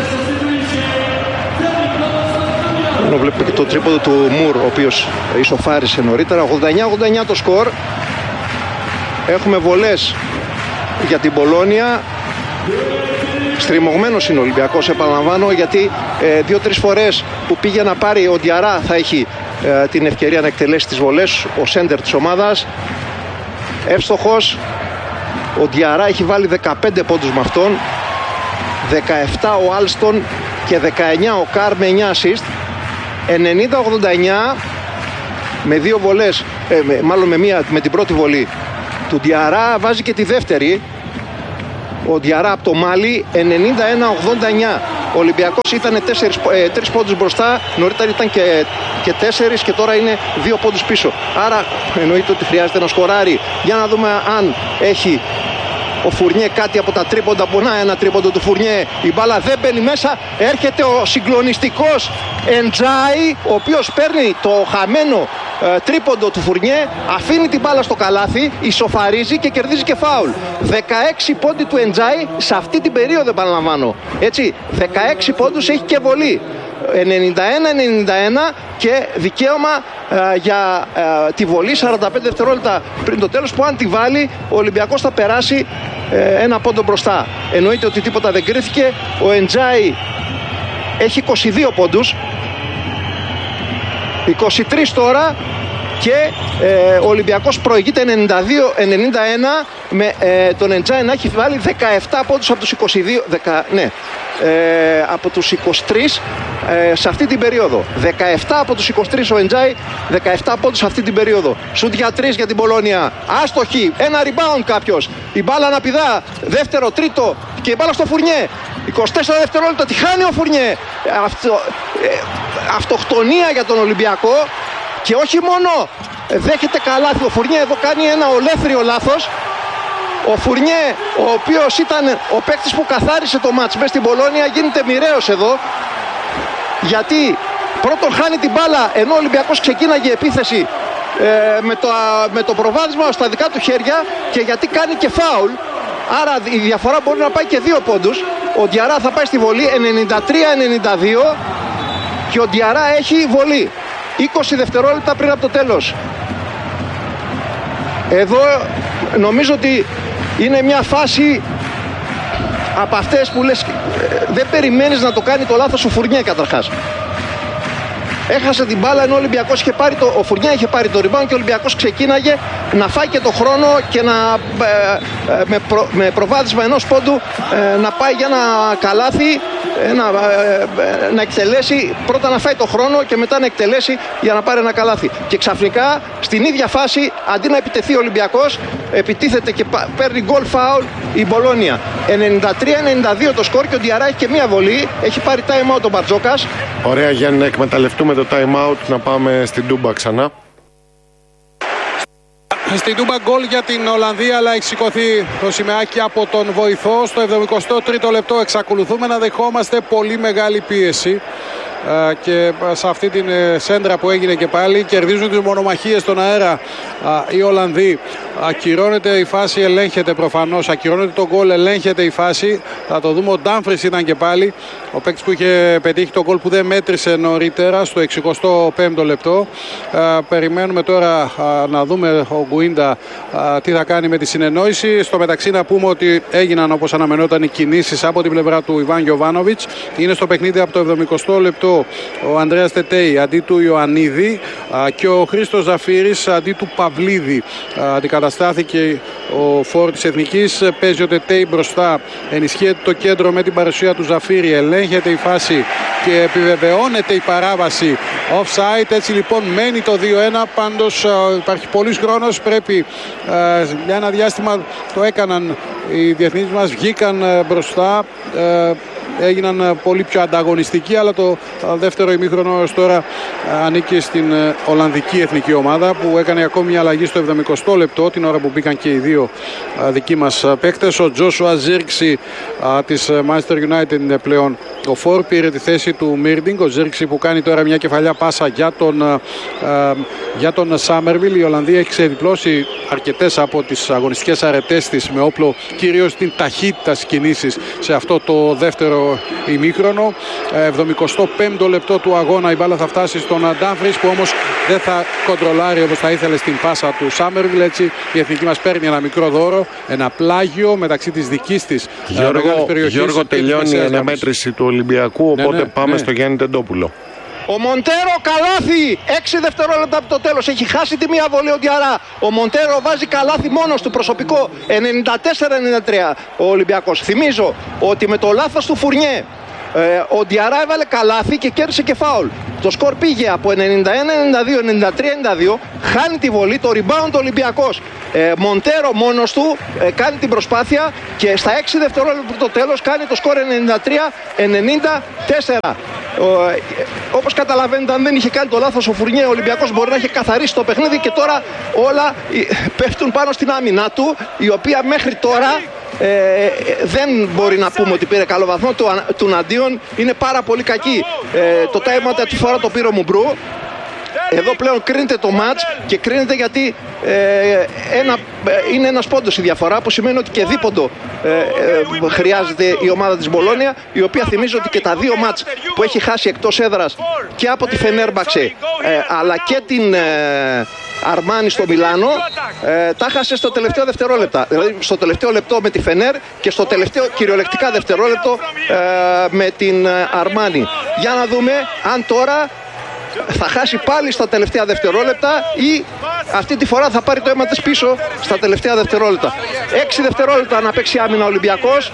Ενώ βλέπουμε και το τρίποδο του Μουρ, ο οποίος ισοφάρισε νωρίτερα. ογδόντα εννιά ογδόντα εννιά το σκορ. Έχουμε βολές για την Πολώνια. Στριμωγμένος είναι ο Ολυμπιακός, επαναλαμβάνω, γιατί ε, δύο-τρεις φορές που πήγε να πάρει ο Διαρά θα έχει ε, την ευκαιρία να εκτελέσει τις βολές, ο σέντερ της ομάδας. Εύστοχος. Ο Διαρά έχει βάλει δεκαπέντε πόντους με αυτόν, δεκαεπτά ο Άλστον και δεκαεννιά ο Καρ με εννιά assist. ενενήντα ογδόντα εννιά με δύο βολές ε, με, μάλλον με, μία, με την πρώτη βολή του Διαρά, βάζει και τη δεύτερη. Ο Διαρά από το Μάλι, ενενήντα ένα ογδόντα εννιά. Ο Ολυμπιακός ήταν τρεις πόντους μπροστά, νωρίτερα ήταν και, και τέσσερις και τώρα είναι δύο πόντους πίσω. Άρα εννοείται ότι χρειάζεται να σκοράρει. Για να δούμε αν έχει ο Φουρνιέ κάτι από τα τρίποντα. Πονά ένα τρίποντο του Φουρνιέ. Η μπάλα δεν μπαίνει μέσα. Έρχεται ο συγκλονιστικός Εντζάι, ο οποίος παίρνει το χαμένο ε, τρίποντο του Φουρνιέ, αφήνει την μπάλα στο καλάθι, ισοφαρίζει και κερδίζει και φάουλ. δεκαέξι πόντι του Εντζάι σε αυτή την περίοδο, επαναλαμβάνω. Έτσι, δεκαέξι πόντους, έχει και βολή. ενενήντα ένα ενενήντα ένα και δικαίωμα ε, για ε, τη βολή σαράντα πέντε δευτερόλεπτα πριν το τέλος, που αν τη βάλει ο Ολυμπιακός θα περάσει ε, ένα πόντο μπροστά. Εννοείται ότι τίποτα δεν κρίθηκε. Ο Εντζάι έχει είκοσι δύο πόντους, είκοσι τρεις τώρα, και ε, ο Ολυμπιακός προηγείται ενενήντα δύο ενενήντα ένα με ε, τον Εντζάι να έχει βάλει δεκαεπτά πόντους από τους είκοσι δύο, δέκα, ναι, ε, από τους είκοσι τρεις ε, σε αυτή την περίοδο. δεκαεπτά από τους είκοσι τρεις ο Εντζάι, δεκαεπτά πόντους σε αυτή την περίοδο. Σουτ για τρεις για την Πολώνια, άστοχη, ένα rebound κάποιος, η μπάλα να πηδά, δεύτερο, τρίτο και η μπάλα στο Φουρνιέ. είκοσι τέσσερα δευτερόλεπτα, τη χάνει ο Φουρνιέ. Αυτό, ε, αυτοκτονία για τον Ολυμπιακό. Και όχι μόνο δέχεται καλάθι ο Φουρνιέ, εδώ κάνει ένα ολέθριο λάθος. Ο Φουρνιέ, ο οποίος ήταν ο παίκτης που καθάρισε το μάτς μες στην Πολώνια, γίνεται μοιραίος εδώ. Γιατί πρώτον χάνει την μπάλα ενώ ο Ολυμπιακός ξεκίναγε επίθεση ε, με, το, με το προβάδισμα στα δικά του χέρια, και γιατί κάνει και φάουλ. Άρα η διαφορά μπορεί να πάει και δύο πόντους. Ο Διαρά θα πάει στη βολή ενενήντα τρία ενενήντα δύο και ο Διαρά έχει βολή. είκοσι δευτερόλεπτα πριν από το τέλος. Εδώ νομίζω ότι είναι μια φάση από αυτές που λες δεν περιμένεις να το κάνει το λάθος ο Φουρνιέ καταρχάς. Έχασε την μπάλα ενώ ο Ολυμπιακός είχε πάρει το, ο Φουρνιέ είχε πάρει το rebound και ο Ολυμπιακός ξεκίναγε να φάει και το χρόνο και να ε, ε, με, προ, με προβάδισμα ενός πόντου ε, να πάει για ένα καλάθι, ένα, ε, ε, να εκτελέσει, πρώτα να φάει το χρόνο και μετά να εκτελέσει για να πάρει ένα καλάθι. Και ξαφνικά στην ίδια φάση, αντί να επιτεθεί ο Ολυμπιακός, επιτίθεται και παίρνει goal foul η Μπολόνια. ενενήντα τρία ενενήντα δύο το σκορ και ο Διαρά έχει και μία βολή, έχει πάρει time out ο Μπαρτζόκας. Ωραία, Γιάννη, να εκμεταλλευτούμε το time out, να πάμε στην Τούμπα ξανά. Στην Τούμπα γκολ για την Ολλανδία, αλλά έχει σηκωθεί το σημαίακι από τον βοηθό. Στο εβδομηκοστό τρίτο λεπτό εξακολουθούμε να δεχόμαστε πολύ μεγάλη πίεση. Και σε αυτή την σέντρα που έγινε και πάλι κερδίζουν τις μονομαχίες στον αέρα οι Ολλανδοί. Ακυρώνεται η φάση, ελέγχεται προφανώς, ακυρώνεται το γκολ, ελέγχεται η φάση. Θα το δούμε, ο Ντάμφρις ήταν και πάλι ο παίκτης που είχε πετύχει το γκολ που δεν μέτρησε νωρίτερα στο εξηκοστό πέμπτο λεπτό. Περιμένουμε τώρα να δούμε ο Γκουίντα τι θα κάνει με τη συνεννόηση. Στο μεταξύ να πούμε ότι έγιναν, όπως αναμενόταν, οι κινήσεις από την πλευρά του Ιβάν Γιοβάνοβιτς. Είναι στο παιχνίδι από το εβδομηκοστό λεπτό ο Ανδρέας Τετέι αντί του Ιωαννίδη και ο Χρήστος Ζαφύρης αντί του Παυλίδη. Αντικαταστάθηκε ο φόρ της Εθνικής, παίζει ο Τετέι μπροστά, ενισχύεται το κέντρο με την παρουσία του Ζαφύρη, ελέγχεται η φάση και επιβεβαιώνεται η παράβαση offside. Έτσι λοιπόν μένει το δύο ένα. Πάντως υπάρχει πολύς χρόνος, πρέπει για ένα διάστημα το έκαναν οι διεθνείς μας, βγήκαν μπροστά, έγιναν πολύ πιο ανταγωνιστικοί, αλλά το δεύτερο ημίχρονο ως τώρα ανήκει στην Ολλανδική εθνική ομάδα, που έκανε ακόμη μια αλλαγή στο εβδομηκοστό λεπτό, την ώρα που μπήκαν και οι δύο δικοί μας παίκτες. Ο Τζόσουα Ζίρξη της Manchester United είναι πλέον ο φόρ, πήρε τη θέση του Μίρντινγκ. Ο Ζίρξη που κάνει τώρα μια κεφαλιά πάσα για τον, για τον Σάμερβιλ. Η Ολλανδία έχει ξεδιπλώσει αρκετές από τις αγωνιστικές αρετές της με όπλο κυρίως την ταχύτητα στις κινήσεις σε αυτό το δεύτερο ημίχρονο. εβδομηκοστό πέμπτο λεπτό του αγώνα, η μπάλα θα φτάσει στον Ντάμφρις, που όμως δεν θα κοντρολάρει όπως θα ήθελε στην πάσα του Σάμερβιλ. Έτσι η εθνική μας παίρνει ένα μικρό δώρο, ένα πλάγιο μεταξύ της δικής της μεγάλης περιοχής. Γιώργο, τελειώνει η αναμέτρηση του Ολυμπιακού, οπότε ναι, ναι, πάμε ναι. στο Γιάννη Τεντόπουλο. Ο Μοντέρο καλάθι, έξι δευτερόλεπτα από το τέλος, έχει χάσει τη μία βολή ο Διαρά. Ο Μοντέρο βάζει καλάθι μόνος του, προσωπικό, ενενήντα τέσσερα ενενήντα τρία ο Ολυμπιακός. Θυμίζω ότι με το λάθος του Φουρνιέ ε, ο Διαρά έβαλε καλάθι και κέρδισε και φάουλ. Το σκορ πήγε από ενενήντα ένα ενενήντα δύο, ενενήντα τρία ενενήντα δύο. Χάνει τη βολή, το rebound ο Ολυμπιακός. Ε, Μοντέρο μόνος του ε, κάνει την προσπάθεια και στα έξι δευτερόλεπτα το τέλος κάνει το σκορ ενενήντα τρία ενενήντα τέσσερα. Ε, όπως καταλαβαίνετε, αν δεν είχε κάνει το λάθος ο Φουρνιέ, ο Ολυμπιακός μπορεί να είχε καθαρίσει το παιχνίδι και τώρα όλα πέφτουν πάνω στην άμυνα του, η οποία μέχρι τώρα Ε, δεν μπορεί να πούμε ότι πήρε καλό βαθμό. Του, του αντίον είναι πάρα πολύ κακή. ε, Το time out τη φορά το πήρε ο Μουμπρού. Εδώ πλέον κρίνεται το μάτς και κρίνεται γιατί ε, ένα, είναι ένας πόντος η διαφορά, που σημαίνει ότι και δίποντο ε, ε, χρειάζεται η ομάδα της Μπολόνια, η οποία θυμίζω ότι και τα δύο μάτς που έχει χάσει εκτός έδρας και από τη Φενέρμπαξε ε, αλλά και την ε, Αρμάνι στο Μιλάνο, ε, τα χάσε στο τελευταίο δευτερόλεπτα. Δηλαδή στο τελευταίο λεπτό με τη Φενέρ και στο τελευταίο κυριολεκτικά δευτερόλεπτο ε, με την Αρμάνι. Για να δούμε αν τώρα θα χάσει πάλι στα τελευταία δευτερόλεπτα ή αυτή τη φορά θα πάρει το αίμα της πίσω στα τελευταία δευτερόλεπτα. Έξι δευτερόλεπτα να παίξει άμυνα ο Ολυμπιακός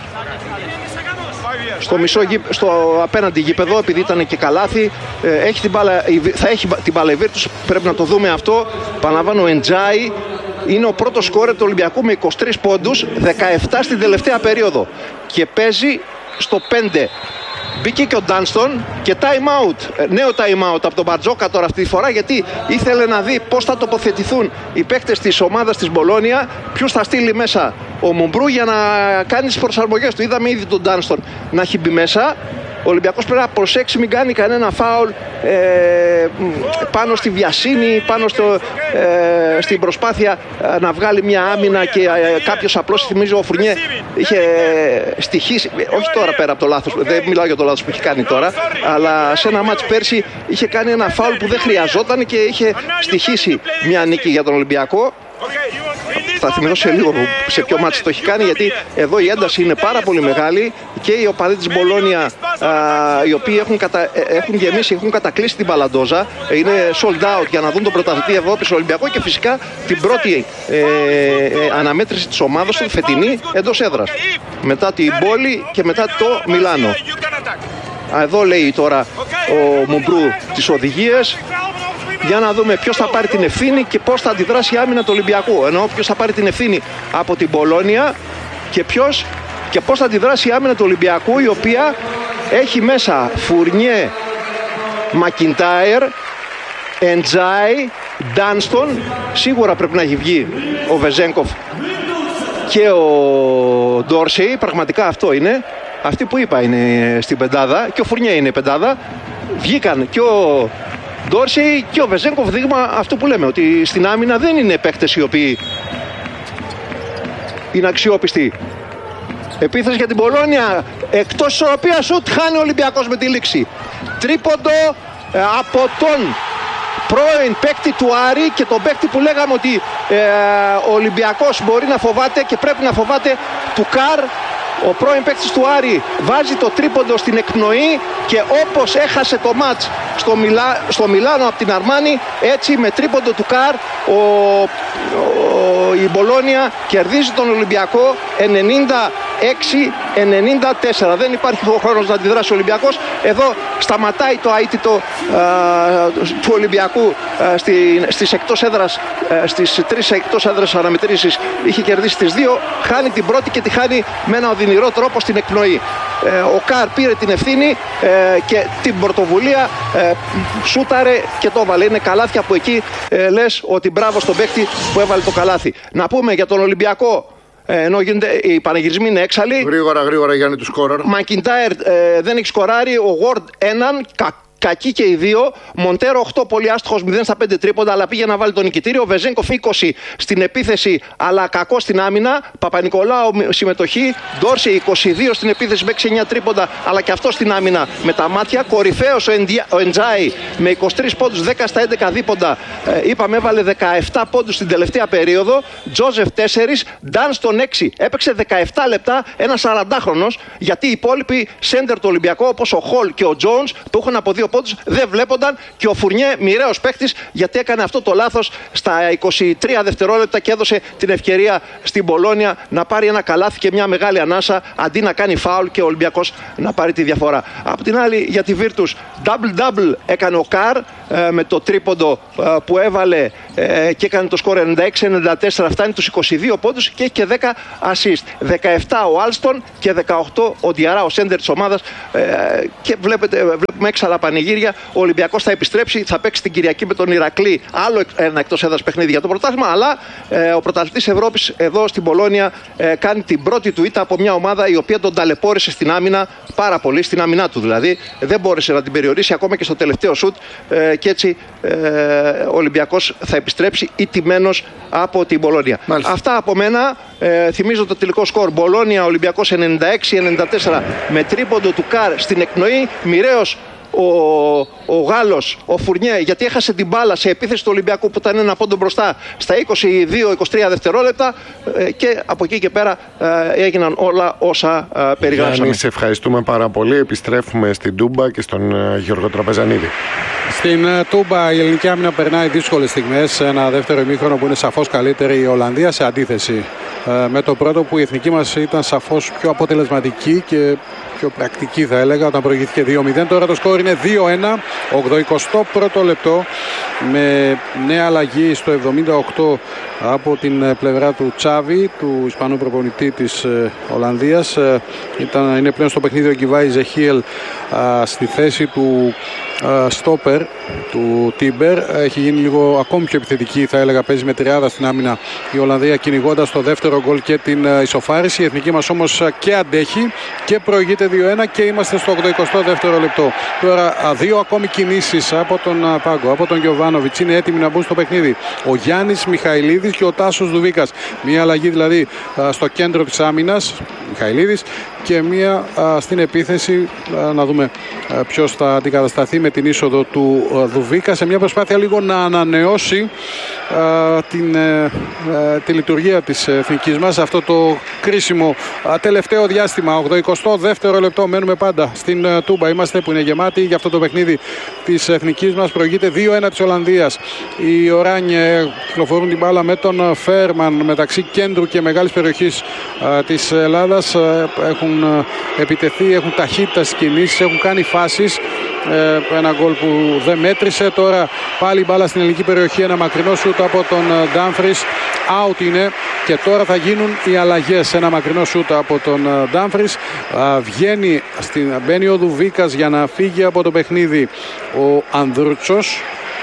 στο, μισό, στο απέναντι γήπεδο, επειδή ήταν και καλάθι. ε, έχει την μπάλα, θα έχει την μπάλα η Βίρτους, πρέπει να το δούμε αυτό. Παναλαμβάνω, ο Εντζάι είναι ο πρώτος σκόρερ του Ολυμπιακού με είκοσι τρεις πόντους, δεκαεπτά στην τελευταία περίοδο και παίζει στο πέντε. Μπήκε και ο Ντάνστον και time out, νέο time out από τον Μπαρτζόκα τώρα αυτή τη φορά, γιατί ήθελε να δει πώς θα τοποθετηθούν οι παίκτες της ομάδας της Μπολόνια, ποιους θα στείλει μέσα ο Μουμπρού για να κάνει τις προσαρμογές του. Είδαμε ήδη τον Ντάνστον να έχει μπει μέσα. Ο Ολυμπιακός πρέπει να προσέξει μην κάνει κανένα φάουλ ε, πάνω στη βιασύνη, πάνω στο, ε, στην προσπάθεια ε, να βγάλει μια άμυνα και ε, κάποιος απλώς, θυμίζω ο Φουρνιέ είχε στοιχήσει, όχι τώρα πέρα από το λάθος, δεν μιλάω για το λάθος που έχει κάνει τώρα, αλλά σε ένα μάτς πέρσι είχε κάνει ένα φάουλ που δεν χρειαζόταν και είχε στοιχήσει μια νίκη για τον Ολυμπιακό. Θα θυμηθώ σε λίγο σε ποιο μάτς το έχει κάνει, γιατί εδώ η ένταση είναι πάρα πολύ μεγάλη και οι οπαδοί της Μπολόνια, α, οι οποίοι έχουν, κατα, έχουν γεμίσει, έχουν κατακλείσει την Παλαντόζα, είναι sold out για να δουν τον πρωταθλητή Ευρώπης Ολυμπιακό και φυσικά την πρώτη ε, ε, αναμέτρηση της ομάδας του φετινή εντός έδρας, μετά την Πόλη και μετά το Μιλάνο. Εδώ λέει τώρα ο Μουμπρού τις οδηγίες. Για να δούμε ποιος θα πάρει την ευθύνη και πώς θα αντιδράσει η άμυνα του Ολυμπιακού. Ενώ ποιος θα πάρει την ευθύνη από την Μπολόνια και ποιος και πώς θα αντιδράσει η άμυνα του Ολυμπιακού, η οποία έχει μέσα Φουρνιέ, Μακιντάιρ, Εντζάι, Ντάνστον. Σίγουρα πρέπει να έχει βγει ο Βεζένκοφ και ο Ντόρσεϊ. Πραγματικά αυτό είναι. Αυτοί που είπα είναι στην πεντάδα και ο Φουρνιέ είναι πεντάδα. Βγήκαν και ο Ντόρσεϊ και ο Βεζένκοφ, δείγμα αυτό που λέμε, ότι στην άμυνα δεν είναι παίκτες οι οποίοι είναι αξιόπιστοι. Επίθεση για την Μπολόνια, εκτός ισορροπίας σουτ, χάνει ο Ολυμπιακός με τη λήξη. Τρίποντο ε, από τον πρώην παίκτη του Άρη και τον παίκτη που λέγαμε ότι ε, ο Ολυμπιακός μπορεί να φοβάται και πρέπει να φοβάται, του Καρ. Ο πρώην παίκτης του Άρη βάζει το τρίποντο στην εκπνοή και όπως έχασε το μάτς στο, Μιλά, στο Μιλάνο από την Αρμάνι, έτσι με τρίποντο του Καρ ο, ο, η Μπολόνια κερδίζει τον Ολυμπιακό ενενήντα έξι ενενήντα τέσσερα. Δεν υπάρχει ο χρόνος να αντιδράσει ο Ολυμπιακός. Εδώ σταματάει το αίτητο του Ολυμπιακού α, στη, στις εκτός έδρας, α, στις τρεις εκτός έδρας αναμετρήσεις. Είχε κερδίσει τις δύο, χάνει την πρώτη και τη χάνει με ένα οδυνηρό τρόπο στην εκπνοή. Ε, ο Καρ πήρε την ευθύνη ε, και την πρωτοβουλία, ε, σούταρε και το έβαλε. Είναι καλάθια που εκεί ε, λες ότι μπράβο στον παίκτη που έβαλε το καλάθι. Να πούμε για τον Ολυμπιακό, Ε, ενώ γίνονται, οι πανηγυρισμοί είναι έξαλλοι. Γρήγορα, γρήγορα Γιάννη του σκόραρ. Μακιντάιρ ε, δεν έχει σκοράρει. Ο Γουόρντ έναν. Κα, κακοί και οι δύο. Μοντέρο οκτώ, πολύ άστοχος, μηδέν στα πέντε τρίποντα, αλλά πήγε να βάλει τον νικητήριο. Βεζένκοφ είκοσι στην επίθεση, αλλά κακό στην άμυνα. Παπα-Νικολάου συμμετοχή. Ντόρσεϊ είκοσι δύο στην επίθεση, με έξι εννιά τρίποντα, αλλά και αυτό στην άμυνα με τα μάτια. Κορυφαίος ο Εντζάι με είκοσι τρεις πόντους, δέκα στα έντεκα δίποντα. Ε, είπαμε, έβαλε δεκαεπτά πόντους στην τελευταία περίοδο. Τζόζεφ τέσσερα, Ντάνστον έξι. Έπαιξε δεκαεπτά λεπτά, ένα σαραντάχρονος, γιατί οι υπόλοιποι σέντερ του Ολυμπιακού, όπως ο Χολ και ο Τζόουνς, που έχουν από δύο πόντους δεν βλέπονταν και ο Φουρνιέ μοιραίος παίκτης, γιατί έκανε αυτό το λάθος στα είκοσι τρία δευτερόλεπτα και έδωσε την ευκαιρία στην Πολόνια να πάρει ένα καλάθι και μια μεγάλη ανάσα αντί να κάνει φάουλ και ο Ολυμπιακός να πάρει τη διαφορά. Από την άλλη, για τη Virtus, double-double έκανε ο Καρ ε, με το τρίποντο ε, που έβαλε ε, και έκανε το σκορ ενενήντα έξι ενενήντα τέσσερα, φτάνει τους είκοσι δύο πόντους και έχει και δέκα assist. δεκαεπτά ο Άλστον και δεκαοκτώ ο Διαρά, ο σέντερ της ομάδας, ε, και βλέπετε, βλέπουμε έξαλα πανηγύρια. Ο Ολυμπιακός θα επιστρέψει, θα παίξει την Κυριακή με τον Ηρακλή, άλλο ένα εκτός έδρας παιχνίδι για το πρωτάθλημα, αλλά ε, ο πρωταθλητής Ευρώπης εδώ στην Πολόνια ε, κάνει την πρώτη του ήττα από μια ομάδα η οποία τον ταλαιπώρησε στην άμυνα πάρα πολύ, στην άμυνά του δηλαδή. Δεν μπόρεσε να την περιορίσει ακόμα και στο τελευταίο σουτ ε, και έτσι ε, ο Ολυμπιακός θα επιστρέψει ηττημένος από την Πολόνια. Μάλιστα. Αυτά από μένα. Ε, θυμίζω το τελικό σκορ. Πολόνια Ολυμπιακός ενενήντα έξι ενενήντα τέσσερα με τρίποντο του Καρ στην εκπνοή. Μοιραίος ο, ο Γάλλος, ο Φουρνιέ, γιατί έχασε την μπάλα σε επίθεση του Ολυμπιακού που ήταν ένα πόντο μπροστά στα είκοσι δύο είκοσι τρία δευτερόλεπτα ε, και από εκεί και πέρα ε, έγιναν όλα όσα ε, περιγράψαμε. Γιάννη, σε ευχαριστούμε πάρα πολύ. Επιστρέφουμε στην Τούμπα και στον ε, Γιώργο Τραπεζανίδη. Στην uh, Τούμπα η ελληνική άμυνα περνάει δύσκολες στιγμές. Ένα δεύτερο ημίχρονο που είναι σαφώς καλύτερη η Ολλανδία, σε αντίθεση uh, με το πρώτο που η εθνική μας ήταν σαφώς πιο αποτελεσματική και πιο πρακτική, θα έλεγα, όταν προηγήθηκε δύο μηδέν. Τώρα το σκόρ είναι δύο ένα, ογδοηκοστό πρώτο λεπτό, με νέα αλλαγή στο εβδομήντα οκτώ από την πλευρά του Τσάβη, του Ισπανού προπονητή της uh, Ολλανδίας. Uh, ήταν, είναι πλέον στο παιχνίδι ο Γκιβάη Ζεχίελ uh, στη θέση του uh, στόπερ του Τίμπερ. Έχει γίνει λίγο ακόμη πιο επιθετική, θα έλεγα. Παίζει με τριάδα στην άμυνα η Ολλανδία, κυνηγώντας το δεύτερο γκολ και την uh, ισοφάριση. Η εθνική μας όμως uh, και αντέχει και προηγείται δύο ένα και είμαστε στο ογδοηκοστό δεύτερο λεπτό. Τώρα uh, δύο ακόμη κινήσεις από τον uh, Πάγκο, από τον Γιοβάνοβιτς, είναι έτοιμοι να μπουν στο παιχνίδι. Ο Γιάννης Μιχαηλίδης και ο Τάσος Δουβίκας. Μία αλλαγή δηλαδή uh, στο κέντρο της άμυνας, Μιχαηλίδης, και μία uh, στην επίθεση. Uh, να δούμε uh, ποιος θα αντικατασταθεί με την είσοδο του uh, Δουβίκα, σε μια προσπάθεια λίγο να ανανεώσει uh, την, uh, uh, τη λειτουργία της εθνικής μας αυτό το κρίσιμο uh, τελευταίο διάστημα. ογδοηκοστό δεύτερο λεπτό, μένουμε πάντα στην uh, Τούμπα, είμαστε, που είναι γεμάτη για αυτό το παιχνίδι της εθνικής μας. Προηγείται δύο ένα της Ολλανδίας. Οι Οράνιε κυκλοφορούν την μπάλα με τον Φέρμαν μεταξύ κέντρου και μεγάλης περιοχής uh, της Ελλάδας. Uh, έχουν uh, επιτεθεί, έχουν ταχύτητα στις κινήσεις, έχουν κάνει φάσεις. Uh, ένα γκολ που δεν μέτρησε. Τώρα πάλι μπάλα στην ελληνική περιοχή, ένα μακρινό σούτ από τον Ντάμφρις, out είναι, και τώρα θα γίνουν οι αλλαγές. Ένα μακρινό σούτ από τον Ντάμφρις, uh, βγαίνει στην, μπαίνει ο Δουβίκας για να φύγει από το παιχνίδι ο Ανδρούτσος,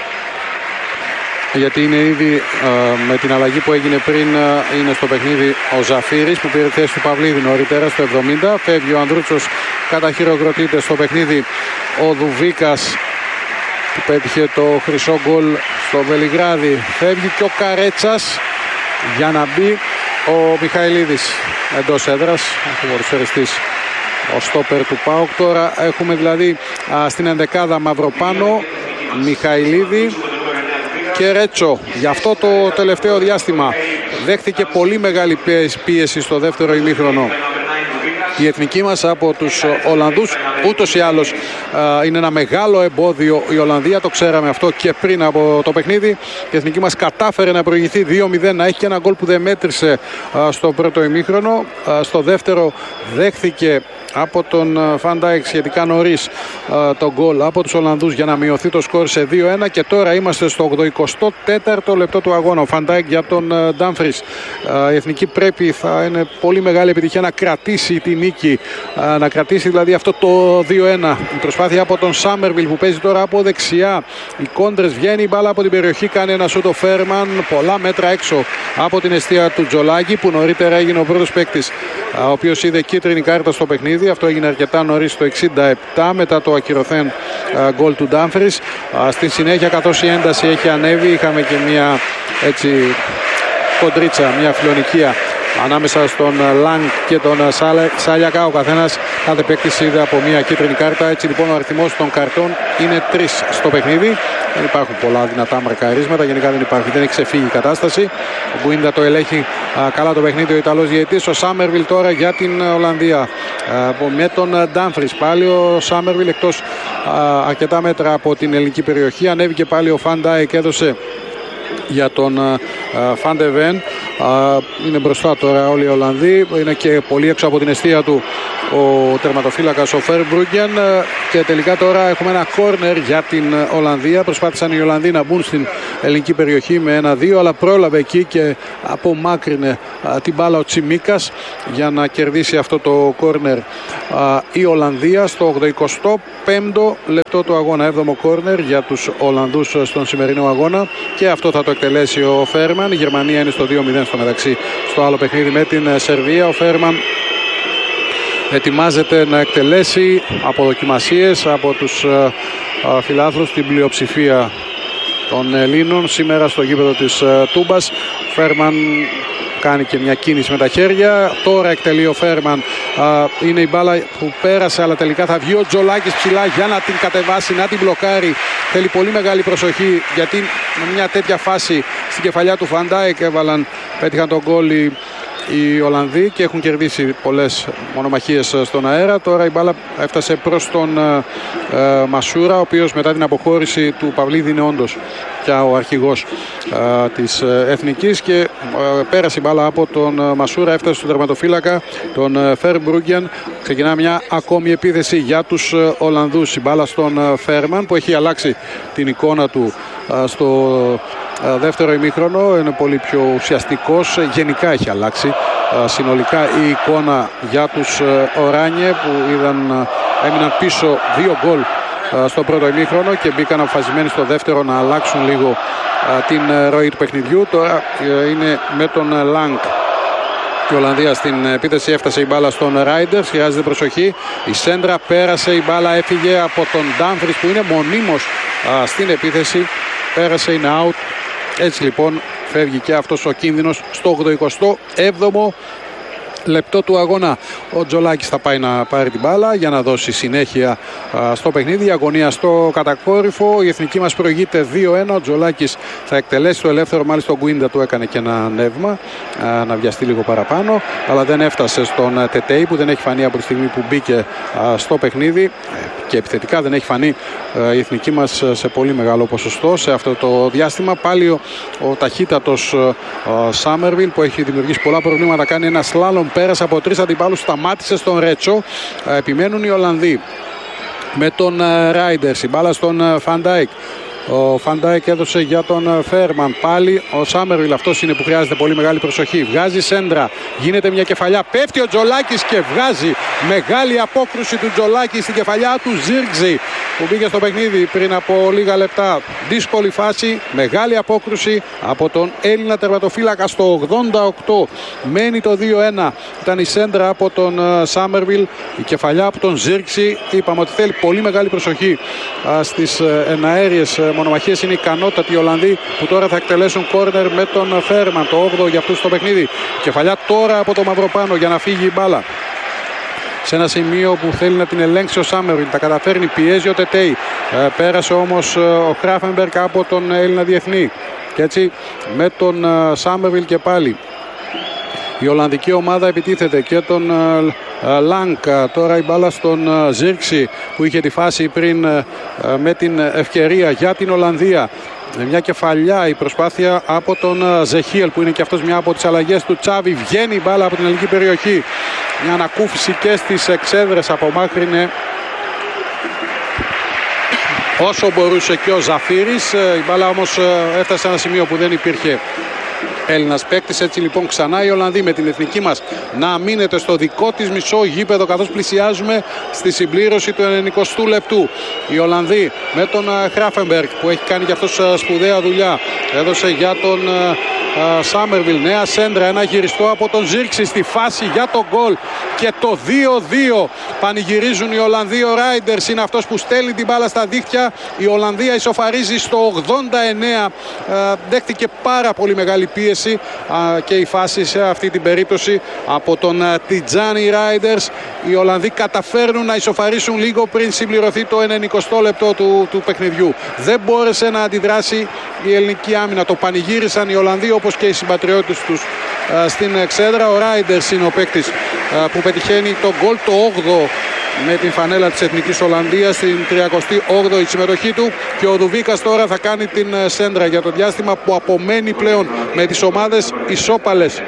γιατί είναι ήδη uh, με την αλλαγή που έγινε πριν uh, είναι στο παιχνίδι ο Ζαφύρης, που πήρε θέση του Παυλίδη νωρίτερα στο εβδομήντα. Φεύγει ο Ανδρούτσος, καταχειροκροτείται στο παιχνίδι ο Δουβίκας που πέτυχε το χρυσό γκολ στο Βελιγράδι. Φεύγει και ο Καρέτσας για να μπει ο Μιχαηλίδης εντός έδρας, ο ποδοσφαιριστής, ο στόπερ του ΠΑΟΚ. Τώρα έχουμε δηλαδή α, στην ενδεκάδα Μαυροπάνο, Μιχαηλίδη και Ρέτσο. Γι' αυτό το τελευταίο διάστημα δέχθηκε πολύ μεγάλη πίεση στο δεύτερο ημίχρονο η εθνική μας από τους Ολλανδούς. Ούτως ή άλλως είναι ένα μεγάλο εμπόδιο η Ολλανδία, το ξέραμε αυτό και πριν από το παιχνίδι. Η εθνική μας κατάφερε να προηγηθεί δύο μηδέν, να έχει και ένα γκολ που δεν μέτρησε στο πρώτο ημίχρονο. Στο δεύτερο δέχθηκε από τον Φαντάικ σχετικά νωρίς το γκολ από τους Ολλανδούς για να μειωθεί το σκορ σε δύο ένα, και τώρα είμαστε στο ογδοηκοστό τέταρτο λεπτό του αγώνα. Ο Φαντάικ για τον Ντάμφρις. Η εθνική πρέπει, θα είναι πολύ μεγάλη επιτυχία να κρατήσει τη νίκη, να κρατήσει δηλαδή αυτό το δύο ένα. Η προσπάθεια από τον Σάμερβιλ που παίζει τώρα από δεξιά. Οι κόντρες, βγαίνει η μπάλα από την περιοχή, κάνει ένα σούτο Φέρμαν πολλά μέτρα έξω από την εστία του Τζολάκη, που νωρίτερα έγινε ο πρώτος παίκτης ο οποίος είδε κίτρινη κάρτα στο παιχνίδι. Αυτό έγινε αρκετά νωρίς στο εξήντα επτά μετά το ακυρωθέν γκολ του Ντάμφρις. Στη συνέχεια, καθώς η ένταση έχει ανέβει, είχαμε και μια έτσι κοντρίτσα, μια φιλονικία ανάμεσα στον Λάγκ και τον Σάλιακα. Ο καθένας, κάθε παίκτης είδε από μια κίτρινη κάρτα. Έτσι λοιπόν ο αριθμός των καρτών είναι τρεις στο παιχνίδι. Δεν υπάρχουν πολλά δυνατά μαρκαρίσματα. Γενικά δεν υπάρχει, δεν έχει ξεφύγει η κατάσταση. Ο Μπουίντα το ελέγχει α, καλά το παιχνίδι ο Ιταλός διαιτητής. Ο Σάμερβιλ τώρα για την Ολλανδία α, με τον Ντάμφρις. Πάλι ο Σάμερβιλ εκτός αρκετά μέτρα από την ελληνική περιοχή. Ανέβηκε πάλι ο Van Dijk, έδωσε για τον Van de Ven. Είναι μπροστά τώρα όλοι οι Ολλανδοί. Είναι και πολύ έξω από την εστία του ο τερματοφύλακας ο Verbruggen. Και τελικά τώρα έχουμε ένα κόρνερ για την Ολλανδία. Προσπάθησαν οι Ολλανδοί να μπουν στην ελληνική περιοχή με ένα δύο, αλλά πρόλαβε εκεί και απομάκρυνε την μπάλα ο Τσιμίκας για να κερδίσει αυτό το κόρνερ η Ολλανδία στο ογδοηκοστό πέμπτο λεπτό του αγώνα. Έβδομο κόρνερ για τους Ολλανδούς στον σημερινό αγώνα, και αυτό θα το εκτελέσει ο Φέρμαν. Η Γερμανία είναι στο δύο μηδέν στο μεταξύ στο άλλο παιχνίδι με την Σερβία. Ο Φέρμαν ετοιμάζεται να εκτελέσει αποδοκιμασίες από τους φιλάθλους, την πλειοψηφία των Ελλήνων σήμερα στο γήπεδο της Τούμπας. Φέρμαν κάνει και μια κίνηση με τα χέρια. Τώρα εκτελεί ο Φέρμαν. Α, είναι η μπάλα που πέρασε, αλλά τελικά θα βγει ο Τζολάκης ψηλά για να την κατεβάσει, να την μπλοκάρει. Θέλει πολύ μεγάλη προσοχή, γιατί με μια τέτοια φάση στην κεφαλιά του Van Dijk έβαλαν, πέτυχαν τον γκολ οι, οι Ολλανδοί και έχουν κερδίσει πολλές μονομαχίες στον αέρα. Τώρα η μπάλα έφτασε προς τον ε, ε, Μασούρα, ο οποίος μετά την αποχώρηση του Παυλίδη είναι όντως πια ο αρχηγός ε, της ε, Εθνικής, και ε, πέρασε η μπάλα από τον ε, Μασούρα, έφτασε στον τερματοφύλακα τον ε, Verbruggen. Ξεκινά μια ακόμη επίθεση για τους ε, Ολλανδούς. Η μπάλα στον ε, Φέρμαν, που έχει αλλάξει την εικόνα του ε, στο ε, δεύτερο ημίχρονο. Είναι πολύ πιο ουσιαστικός, γενικά έχει αλλάξει ε, συνολικά η εικόνα για τους ε, Οράνιε, που είδαν, ε, έμειναν πίσω δύο γκολ στο πρώτο ημίχρονο και μπήκαν αποφασισμένοι στο δεύτερο να αλλάξουν λίγο α, την ροή του παιχνιδιού. Τώρα α, είναι με τον Λάγκ η Ολλανδία στην επίθεση. Έφτασε η μπάλα στον Ράιντερς, χρειάζεται προσοχή. Η σέντρα πέρασε, η μπάλα έφυγε από τον Ντάμφρις, που είναι μονίμως α, στην επίθεση. Πέρασε, είναι out. Έτσι λοιπόν φεύγει και αυτός ο κίνδυνος στο ογδοηκοστό έβδομο λεπτό του αγώνα. Ο Τζολάκης θα πάει να πάρει την μπάλα για να δώσει συνέχεια α, στο παιχνίδι. Η αγωνία στο κατακόρυφο. Η εθνική μας προηγείται δύο ένα. Ο Τζολάκης θα εκτελέσει το ελεύθερο. Μάλιστα ο Γκουίντα του έκανε και ένα νεύμα α, να βιαστεί λίγο παραπάνω, αλλά δεν έφτασε στον Τετέι, που δεν έχει φανεί από τη στιγμή που μπήκε α, στο παιχνίδι, και επιθετικά δεν έχει φανεί α, η εθνική μας σε πολύ μεγάλο ποσοστό σε αυτό το διάστημα. Πάλι ο, ο ταχύτατος Σάμερβιλ, που έχει δημιουργήσει πολλά προβλήματα, κάνει ένα σλάλομ, πέρασε από τρεις αντιπάλους, σταμάτησε στον Ρέτσο. Επιμένουν οι Ολλανδοί με τον Ράιντερς. Η μπάλα στον Van Dijk. Ο Van Dijk έδωσε για τον Φέρμαν. Πάλι ο Σάμερβιλ, αυτός είναι που χρειάζεται πολύ μεγάλη προσοχή. Βγάζει σέντρα, γίνεται μια κεφαλιά, πέφτει ο Τζολάκης και βγάζει. Μεγάλη απόκρουση του Τζολάκη στην κεφαλιά του Ζίρκζη, που μπήκε στο παιχνίδι πριν από λίγα λεπτά. Δύσκολη φάση, μεγάλη απόκρουση από τον Έλληνα τερματοφύλακα στο ογδόντα οκτώ. Μένει το δύο ένα. Ήταν η σέντρα από τον Σάμερβιλ, η κεφαλιά από τον Ζίρκζη. Είπαμε ότι θέλει πολύ μεγάλη προσοχή στις εναέριες μονομαχίες. Είναι ικανότατοι οι Ολλανδοί, που τώρα θα εκτελέσουν κόρνερ με τον Φέρμαν, το όγδοο για αυτούς στο παιχνίδι. Κεφαλιά τώρα από το Μαυροπάνο για να φύγει η μπάλα σε ένα σημείο που θέλει να την ελέγξει ο Σάμερβιλ. Τα καταφέρνει, πιέζει ο Τετέι. Ε, πέρασε όμως ο Χράφενμπεργκ από τον Έλληνα διεθνή. Και έτσι με τον Σάμερβιλ και πάλι η Ολλανδική ομάδα επιτίθεται, και τον Λάγκ. Τώρα η μπάλα στον Ζίρξη, που είχε τη φάση πριν με την ευκαιρία για την Ολλανδία. Μια κεφαλιά, η προσπάθεια από τον Ζεχίελ, που είναι και αυτός μια από τις αλλαγές του Τσάβη. Βγαίνει η μπάλα από την ελληνική περιοχή. Μια ανακούφιση και στις εξέδρες, απομάκρυνε όσο μπορούσε και ο Ζαφύρης. Η μπάλα όμως έφτασε σε ένα σημείο που δεν υπήρχε Έλληνας παίκτης. Έτσι λοιπόν ξανά οι Ολλανδοί με την εθνική μας να μείνεται στο δικό της μισό γήπεδο, καθώς πλησιάζουμε στη συμπλήρωση του ενενηκοστού λεπτού. Οι Ολλανδοί με τον Χράφενμπεργκ, που έχει κάνει και αυτός σπουδαία δουλειά, έδωσε για τον Σάμερβιλ νέα σέντρα, ένα γυριστό από τον Ζίρξη στη φάση για τον γκολ, και το δύο δύο. Πανηγυρίζουν οι Ολλανδοί. Ο Ράιντερς είναι αυτός που στέλνει την μπάλα στα δίχτυα. Η Ολλανδία ισοφαρίζει στο ογδόντα εννέα. Δέχτηκε πάρα πολύ μεγάλη πίεση και η φάση σε αυτή την περίπτωση από τον Τιτζάνι Ράιντερς. Οι Ολλανδοί καταφέρνουν να ισοφαρίσουν λίγο πριν συμπληρωθεί το ενενηκοστό λεπτό του, του παιχνιδιού. Δεν μπόρεσε να αντιδράσει η ελληνική άμυνα. Το πανηγύρισαν οι Ολλανδοί, όπως και οι συμπατριώτες τους στην εξέδρα. Ο Ράιντερς είναι ο παίκτης που πετυχαίνει το γκολ, το όγδοο με την φανέλα της Εθνικής Ολλανδίας στην τριακοστή όγδοη συμμετοχή του. Και ο Δουβίκας τώρα θα κάνει την σέντρα για το διάστημα που απομένει πλέον με τις ομάδες ισόπαλες.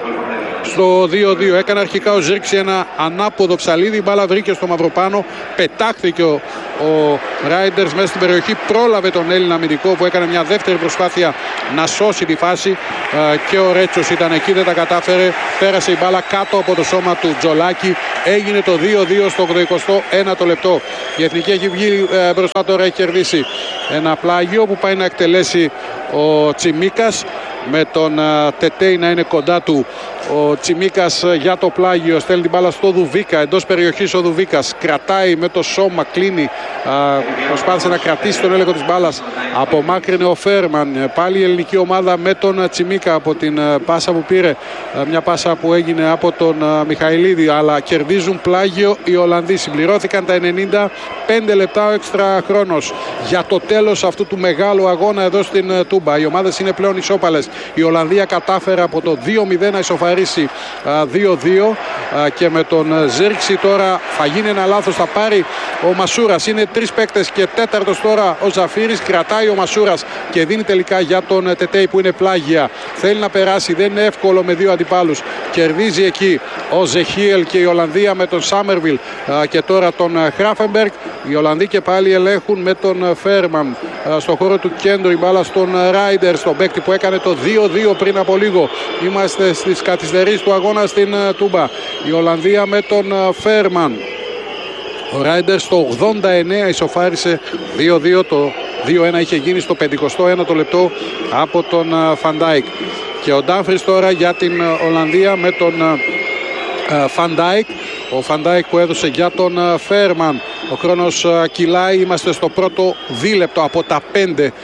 Στο δύο δύο έκανε αρχικά ο Ζήρξη ένα ανάποδο ψαλίδι, η μπάλα βρήκε στο Μαυροπάνο, πετάχθηκε ο, ο Ράιντερς μέσα στην περιοχή, πρόλαβε τον Έλληνα αμυντικό που έκανε μια δεύτερη προσπάθεια να σώσει τη φάση και ο Ρέτσος ήταν εκεί, δεν τα κατάφερε, πέρασε η μπάλα κάτω από το σώμα του Τζολάκη, έγινε το δύο δύο στο ογδοηκοστό ένατο λεπτό. Η Εθνική έχει βγει μπροστά τώρα, έχει κερδίσει ένα πλάγιο που πάει να εκτελέσει ο Τσιμίκας, με τον Τετέι να είναι κοντά του. Ο Τσιμίκας για το πλάγιο στέλνει την μπάλα στο Δουβίκα, εντός περιοχής ο Δουβίκας κρατάει με το σώμα, κλείνει, προσπάθησε να κρατήσει τον έλεγχο της μπάλας, απομάκρυνε ο Φέρμαν, πάλι η ελληνική ομάδα με τον Τσιμίκα από την πάσα που πήρε, μια πάσα που έγινε από τον Μιχαηλίδη, αλλά κερδίζουν πλάγιο οι Ολλανδοί. Συμπληρώθηκαν τα ενενήντα πέντε λεπτά, ο έξτρα χρόνος για το τέλος αυτού του μεγάλου αγώνα εδώ στην Τούμπα. Οι ομάδες είναι πλέον ισόπαλες. Η Ολλανδία κατάφερε από το δύο μηδέν να ισοφαρίσει δύο δύο και με τον Ζήρξη τώρα θα γίνει ένα λάθος, θα πάρει ο Μασούρας, είναι τρεις παίκτες και τέταρτος τώρα ο Ζαφύρης, κρατάει ο Μασούρας και δίνει τελικά για τον Τετέι που είναι πλάγια, θέλει να περάσει, δεν είναι εύκολο με δύο αντιπάλους, κερδίζει εκεί ο Ζεχίελ και η Ολλανδία με τον Σάμερβιλ και τώρα τον Χράφενμπεργκ. Οι Ολλανδοί και πάλι ελέγχουν με τον Φέρμαν στο χώρο του κέντρου, η μπάλα στον Ράιντερ, στον παίκτη που έκανε το δύο δύο πριν από λίγο. Είμαστε στις καθυστερήσεις του αγώνα στην Τούμπα. Η Ολλανδία με τον Φέρμαν. Ο Ράιντερ στο ογδόντα εννέα ισοφάρισε δύο δύο, το δύο ένα είχε γίνει στο πενηκοστό ένατο λεπτό από τον Φαντάικ. Και ο Ντάμφρις τώρα για την Ολλανδία με τον Φαντάικ. Ο Φαντάικ που έδωσε για τον Φέρμαν. Ο χρόνος κυλάει, είμαστε στο πρώτο δίλεπτο από τα πέντε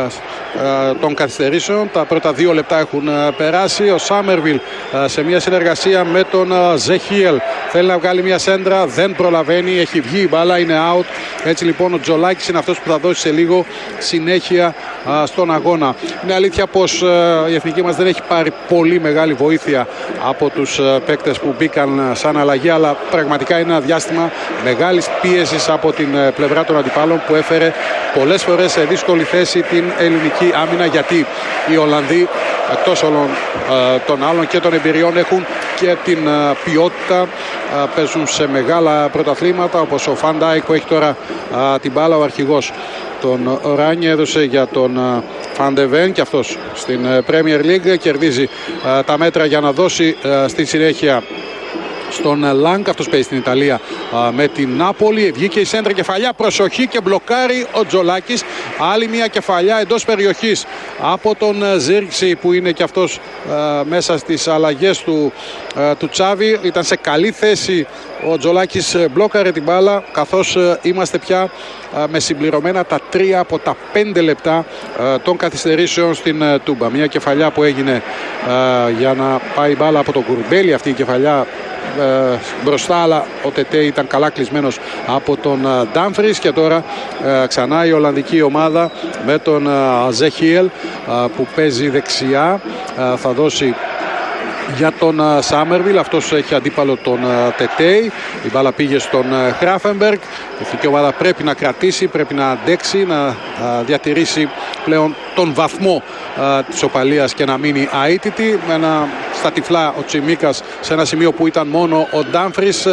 των καθυστερήσεων. Τα πρώτα δύο λεπτά έχουν περάσει. Ο Σάμερβιλ σε μια συνεργασία με τον Ζεχίελ θέλει να βγάλει μια σέντρα, δεν προλαβαίνει, έχει βγει η μπάλα, είναι out. Έτσι λοιπόν ο Τζολάκης είναι αυτός που θα δώσει σε λίγο συνέχεια στον αγώνα. Είναι αλήθεια πως η εθνική μας δεν έχει πάρει πολύ μεγάλη βοήθεια από τους παίκτες που μπήκαν σαν αλλαγή, αλλά πραγματικά είναι ένα διάστημα μεγάλης πίεσης από την πλευρά των αντιπάλων που έφερε πολλές φορές σε δύσκολη θέση την ελληνική άμυνα, γιατί οι Ολλανδοί εκτός όλων των άλλων και των εμπειριών έχουν και την ποιότητα, παίζουν σε μεγάλα πρωταθλήματα όπως ο Φαντάικ που έχει τώρα την μπάλα, ο αρχηγός. Τον Ράνι έδωσε για τον Φαντεβέν και αυτός στην Premier League κερδίζει τα μέτρα για να δώσει στη συνέχεια στον Λάγκ, αυτός παίζει στην Ιταλία με την Νάπολη. Βγήκε η σέντρα, κεφαλιά, προσοχή και μπλοκάρει ο Τζολάκης. Άλλη μια κεφαλιά εντός περιοχής από τον Ζήρξη που είναι και αυτός μέσα στις αλλαγές του, του Τσάβη. Ήταν σε καλή θέση ο Τζολάκης, μπλόκαρε την μπάλα, καθώς είμαστε πια με συμπληρωμένα τα τρία από τα πέντε λεπτά των καθυστερήσεων στην Τούμπα. Μια κεφαλιά που έγινε για να πάει η μπάλα από τον Κουρμπέλη, αυτή η κεφαλιά Ε, μπροστά, αλλά ο Τετέι ήταν καλά κλεισμένος από τον ε, Ντάμφρις. Και τώρα ε, ξανά η Ολλανδική ομάδα με τον ε, Ζεχίελ ε, που παίζει δεξιά, ε, θα δώσει για τον Σάμερβιλ, αυτός έχει αντίπαλο τον Τετέι. Η μπάλα πήγε στον Χράφενμπεργκ. Η εθνική ομάδα πρέπει να κρατήσει, πρέπει να αντέξει, να διατηρήσει πλέον τον βαθμό της οπαλίας και να μείνει αίτητη. Με ένα στα τυφλά ο Τσιμίκας σε ένα σημείο που ήταν μόνο ο Ντάμφρις,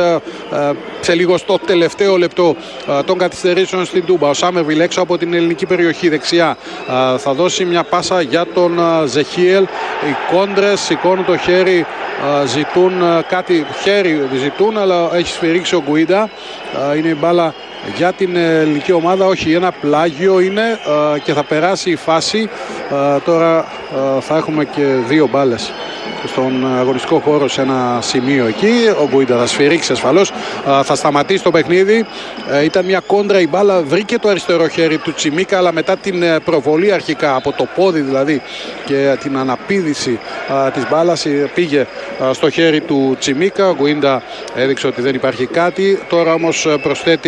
σε λίγο στο τελευταίο λεπτό των καθυστερήσεων στην Τούμπα. Ο Σάμερβιλ έξω από την ελληνική περιοχή δεξιά θα δώσει μια πάσα για τον Ζεχίελ. Οι κόντρες σηκώνουν το χέρι, ζητούν κάτι, χέρι ζητούν, αλλά έχει σφυρίξει ο Γκουίντα. Είναι η μπάλα για την ελληνική ομάδα, όχι, ένα πλάγιο είναι και θα περάσει η φάση. Τώρα θα έχουμε και δύο μπάλες στον αγωνιστικό χώρο σε ένα σημείο εκεί. Ο Γκουίντα θα σφυρίξει ασφαλώς, θα σταματήσει το παιχνίδι. Ήταν μια κόντρα, η μπάλα βρήκε το αριστερό χέρι του Τσιμίκα, αλλά μετά την προβολή αρχικά από το πόδι δηλαδή και την αναπήδηση της μπάλας πήγε στο χέρι του Τσιμίκα. Ο Γκουίντα έδειξε ότι δεν υπάρχει κάτι. Τώρα όμως προσθέτει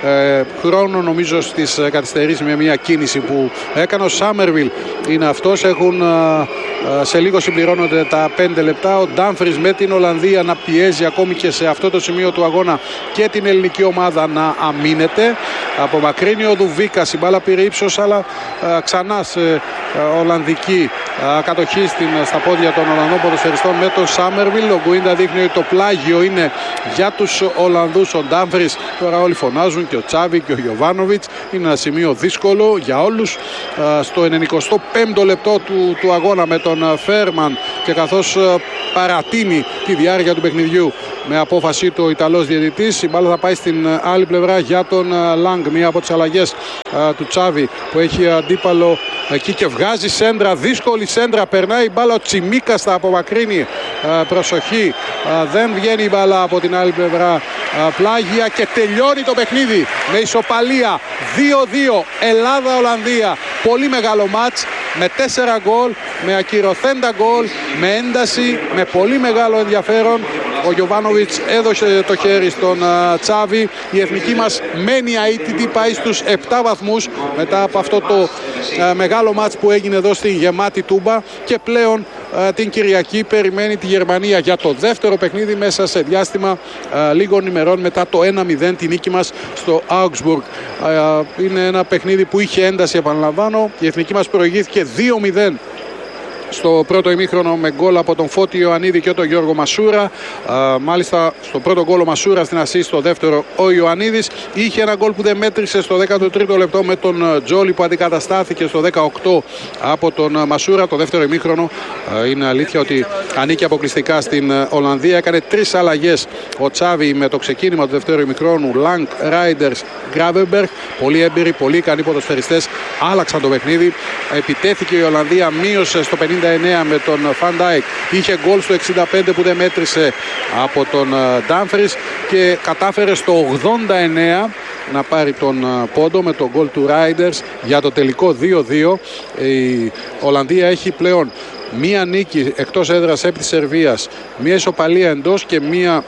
ε, χρόνο νομίζω στις καθυστερήσεις με μια κίνηση που έκανε. Ο Σάμερβιλ είναι αυτός. Έχουν ε, σε λίγο συμπληρώνονται τα πέντε λεπτά. Ο Ντάμφρις με την Ολλανδία να πιέζει ακόμη και σε αυτό το σημείο του αγώνα και την ελληνική ομάδα να αμήνεται. Απομακρύνει ο Δουβίκας, η μπάλα πήρε ύψος, αλλά ε, ξανά σε ε, Ολλανδική ε, κατοχή στην, στα πόδια των Ολλανδών ποδοσφαιριστών με τον Σάμερβιλ. Ο Γκουίντα δείχνει ότι το πλάγιο είναι για τους Ολλανδούς. Ο Ντάμφρις, τώρα όλοι φωνάζουν, και ο Τσάβη και ο Γιοβάνοβιτς. Είναι ένα σημείο δύσκολο για όλους. Ε, στο ενενηκοστό πέμπτο λεπτό του, του αγώνα με τον Φέρμαν, και καθώς ε, παρατείνει τη διάρκεια του παιχνιδιού με απόφαση του ο Ιταλός διαιτητής, η μπάλα θα πάει στην άλλη πλευρά για τον Λάγκ. Μία από τις αλλαγές α, του Τσάβη που έχει αντίπαλο εκεί και βγάζει σέντρα, δύσκολη σέντρα, περνάει η μπάλα, ο Τσιμίκας θα απομακρύνει, α, προσοχή, α, δεν βγαίνει η μπάλα από την άλλη πλευρά, α, πλάγια, και τελειώνει το παιχνίδι με ισοπαλία δύο δύο Ελλάδα-Ολλανδία. Πολύ μεγάλο μάτς με τέσσερα γκολ, με ακυρωθέντα γκολ, με ένταση, με πολύ μεγάλο ενδιαφέρον. Ο Γιοβάνοβιτς έδωσε το χέρι στον uh, Τσάβη. Η εθνική μας μένει αίτητη, πάει στους επτά βαθμούς μετά από αυτό το uh, μεγάλο μάτς που έγινε εδώ στη γεμάτη Τούμπα, και πλέον uh, την Κυριακή περιμένει τη Γερμανία για το δεύτερο παιχνίδι μέσα σε διάστημα uh, λίγων ημερών μετά το ένα μηδέν, τη νίκη μας στο Augsburg. Uh, είναι ένα παιχνίδι που είχε ένταση, επαναλαμβάνω. Η εθνική μας προηγήθηκε δύο μηδέν στο πρώτο ημίχρονο με γκολ από τον Φώτη Ιωαννίδη και τον Γιώργο Μασούρα. Α, μάλιστα στο πρώτο γκολ ο Μασούρα, στην ασίστ στο δεύτερο ο Ιωαννίδης. Είχε ένα γκολ που δεν μέτρησε στο δέκατο τρίτο λεπτό με τον Τζόλι που αντικαταστάθηκε στο δεκαοκτώ από τον Μασούρα. Το δεύτερο ημίχρονο α, είναι αλήθεια ότι ανήκει αποκλειστικά στην Ολλανδία. Έκανε τρεις αλλαγές ο Τσάβη με το ξεκίνημα του δεύτερου ημίχρονου. Λάγκ, Ράιντερς, Γκράβεμπεργκ. Πολύ έμπειροι, πολύ ικανοί ποδοσφαιριστές. Άλλαξαν το παιχνίδι. Επιτέθηκε η Ολλανδία, μείωσε στο πενήντα εννέα με τον Φαν Ντάικ. Είχε γκολ στο εξήντα πέντε που δεν μέτρησε από τον Ντάμφρις, και κατάφερε στο ογδόντα εννέα να πάρει τον πόντο με τον γκολ του Ράιντερς για το τελικό δύο δύο. Η Ολλανδία έχει πλέον μία νίκη εκτός έδρας επί της Σερβίας, μία ισοπαλία εντός και μία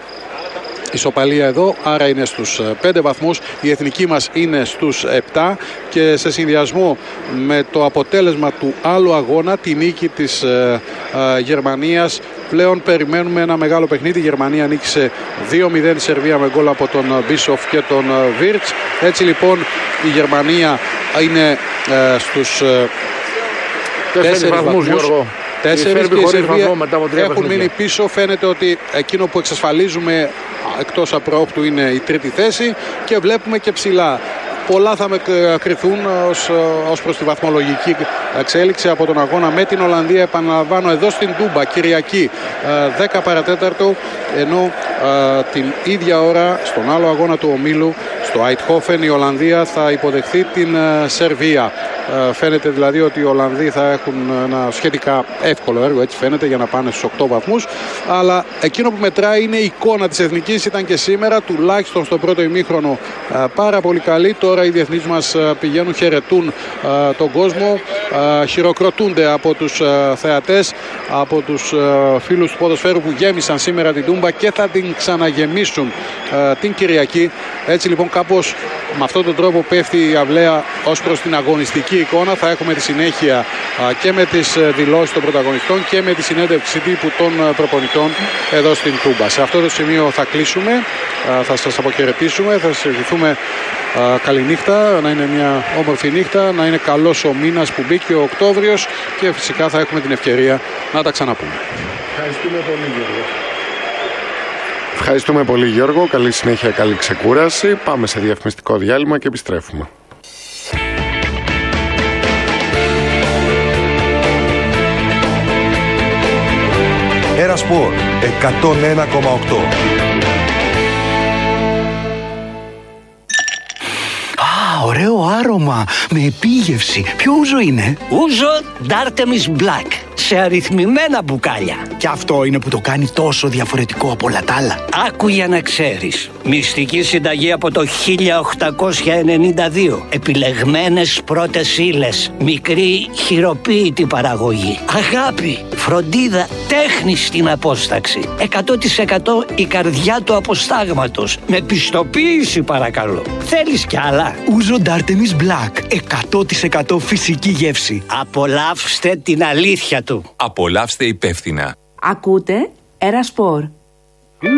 ισοπαλία εδώ, άρα είναι στους πέντε βαθμούς. Η εθνική μας είναι στους επτά, και σε συνδυασμό με το αποτέλεσμα του άλλου αγώνα, τη νίκη της ε, ε, Γερμανίας, πλέον περιμένουμε ένα μεγάλο παιχνίδι. Η Γερμανία νίκησε δύο μηδέν τη Σερβία με γκολ από τον Μπίσοφ και τον Βίρτς. Έτσι λοιπόν η Γερμανία είναι ε, στους ε, τέσσερις βαθμούς, Γιώργο. Τέσσερις, και η Σερβία έχουν μείνει πίσω. Φαίνεται ότι εκείνο που εξασφαλίζουμε εκτός απρόοπτου είναι η τρίτη θέση, και βλέπουμε και ψηλά. Πολλά θα με κρυθούν ως, ως προς τη βαθμολογική εξέλιξη από τον αγώνα με την Ολλανδία. Επαναλαμβάνω, εδώ στην Τούμπα, Κυριακή δέκα παρατέταρτο, ενώ α, την ίδια ώρα στον άλλο αγώνα του ομίλου στο Αιτχόφεν η Ολλανδία θα υποδεχθεί την α, Σερβία. Α, φαίνεται δηλαδή ότι οι Ολλανδοί θα έχουν ένα σχετικά εύκολο έργο, έτσι φαίνεται, για να πάνε στους οκτώ βαθμούς, αλλά εκείνο που μετράει είναι η εικόνα της εθνικής. Ήταν και σήμερα, τουλάχιστον στο πρώτο ημίχρονο, α, πάρα πολύ καλή. Τώρα οι διεθνείς μας πηγαίνουν, χαιρετούν α, τον κόσμο, α, χειροκροτούνται από τους α, θεατές, από τους α, φίλους του ποδοσφαίρου που γέμισαν σήμερα την Τούμπα και θα την ξαναγεμίσουν α, την Κυριακή. Έτσι λοιπόν κάπως με αυτόν τον τρόπο πέφτει η αυλαία ως προς την αγωνιστική εικόνα. Θα έχουμε τη συνέχεια α, και με τις δηλώσεις των πρωταγωνιστών και με τη συνέντευξη τύπου των προπονητών εδώ στην Τούμπα. Σε αυτό το σημείο θα κλείσουμε, α, θα σας αποχαιρετήσουμε, θα σας ευχηθούμε Uh, καληνύχτα, να είναι μια όμορφη νύχτα, να είναι καλός ο μήνας που μπήκε ο Οκτώβριος, και φυσικά θα έχουμε την ευκαιρία να τα ξαναπούμε. Ευχαριστούμε πολύ, Γιώργο. Ευχαριστούμε πολύ, Γιώργο. Καλή συνέχεια, καλή ξεκούραση. Πάμε σε διαφημιστικό διάλειμμα και επιστρέφουμε. Ένα Σπορ εκατόν ένα κόμμα οκτώ. Ωραίο άρωμα, με επίγευση. Ποιο ούζο είναι? Ούζο D'Artemis Black. σε αριθμημένα μπουκάλια. Και αυτό είναι που το κάνει τόσο διαφορετικό από όλα τα άλλα. Άκου για να ξέρεις. Μυστική συνταγή από το χίλια οκτακόσια ενενήντα δύο. Επιλεγμένες πρώτες ύλες. Μικρή χειροποίητη παραγωγή. Αγάπη, φροντίδα, τέχνη στην απόσταξη. εκατό τοις εκατό η καρδιά του αποστάγματος. Με πιστοποίηση παρακαλώ. Θέλεις κι άλλα? Ούζο Ντάρτεμις Black. εκατό τοις εκατό φυσική γεύση. Απολαύστε την αλήθεια του. Απολαύστε υπεύθυνα. Ακούτε Era Sport.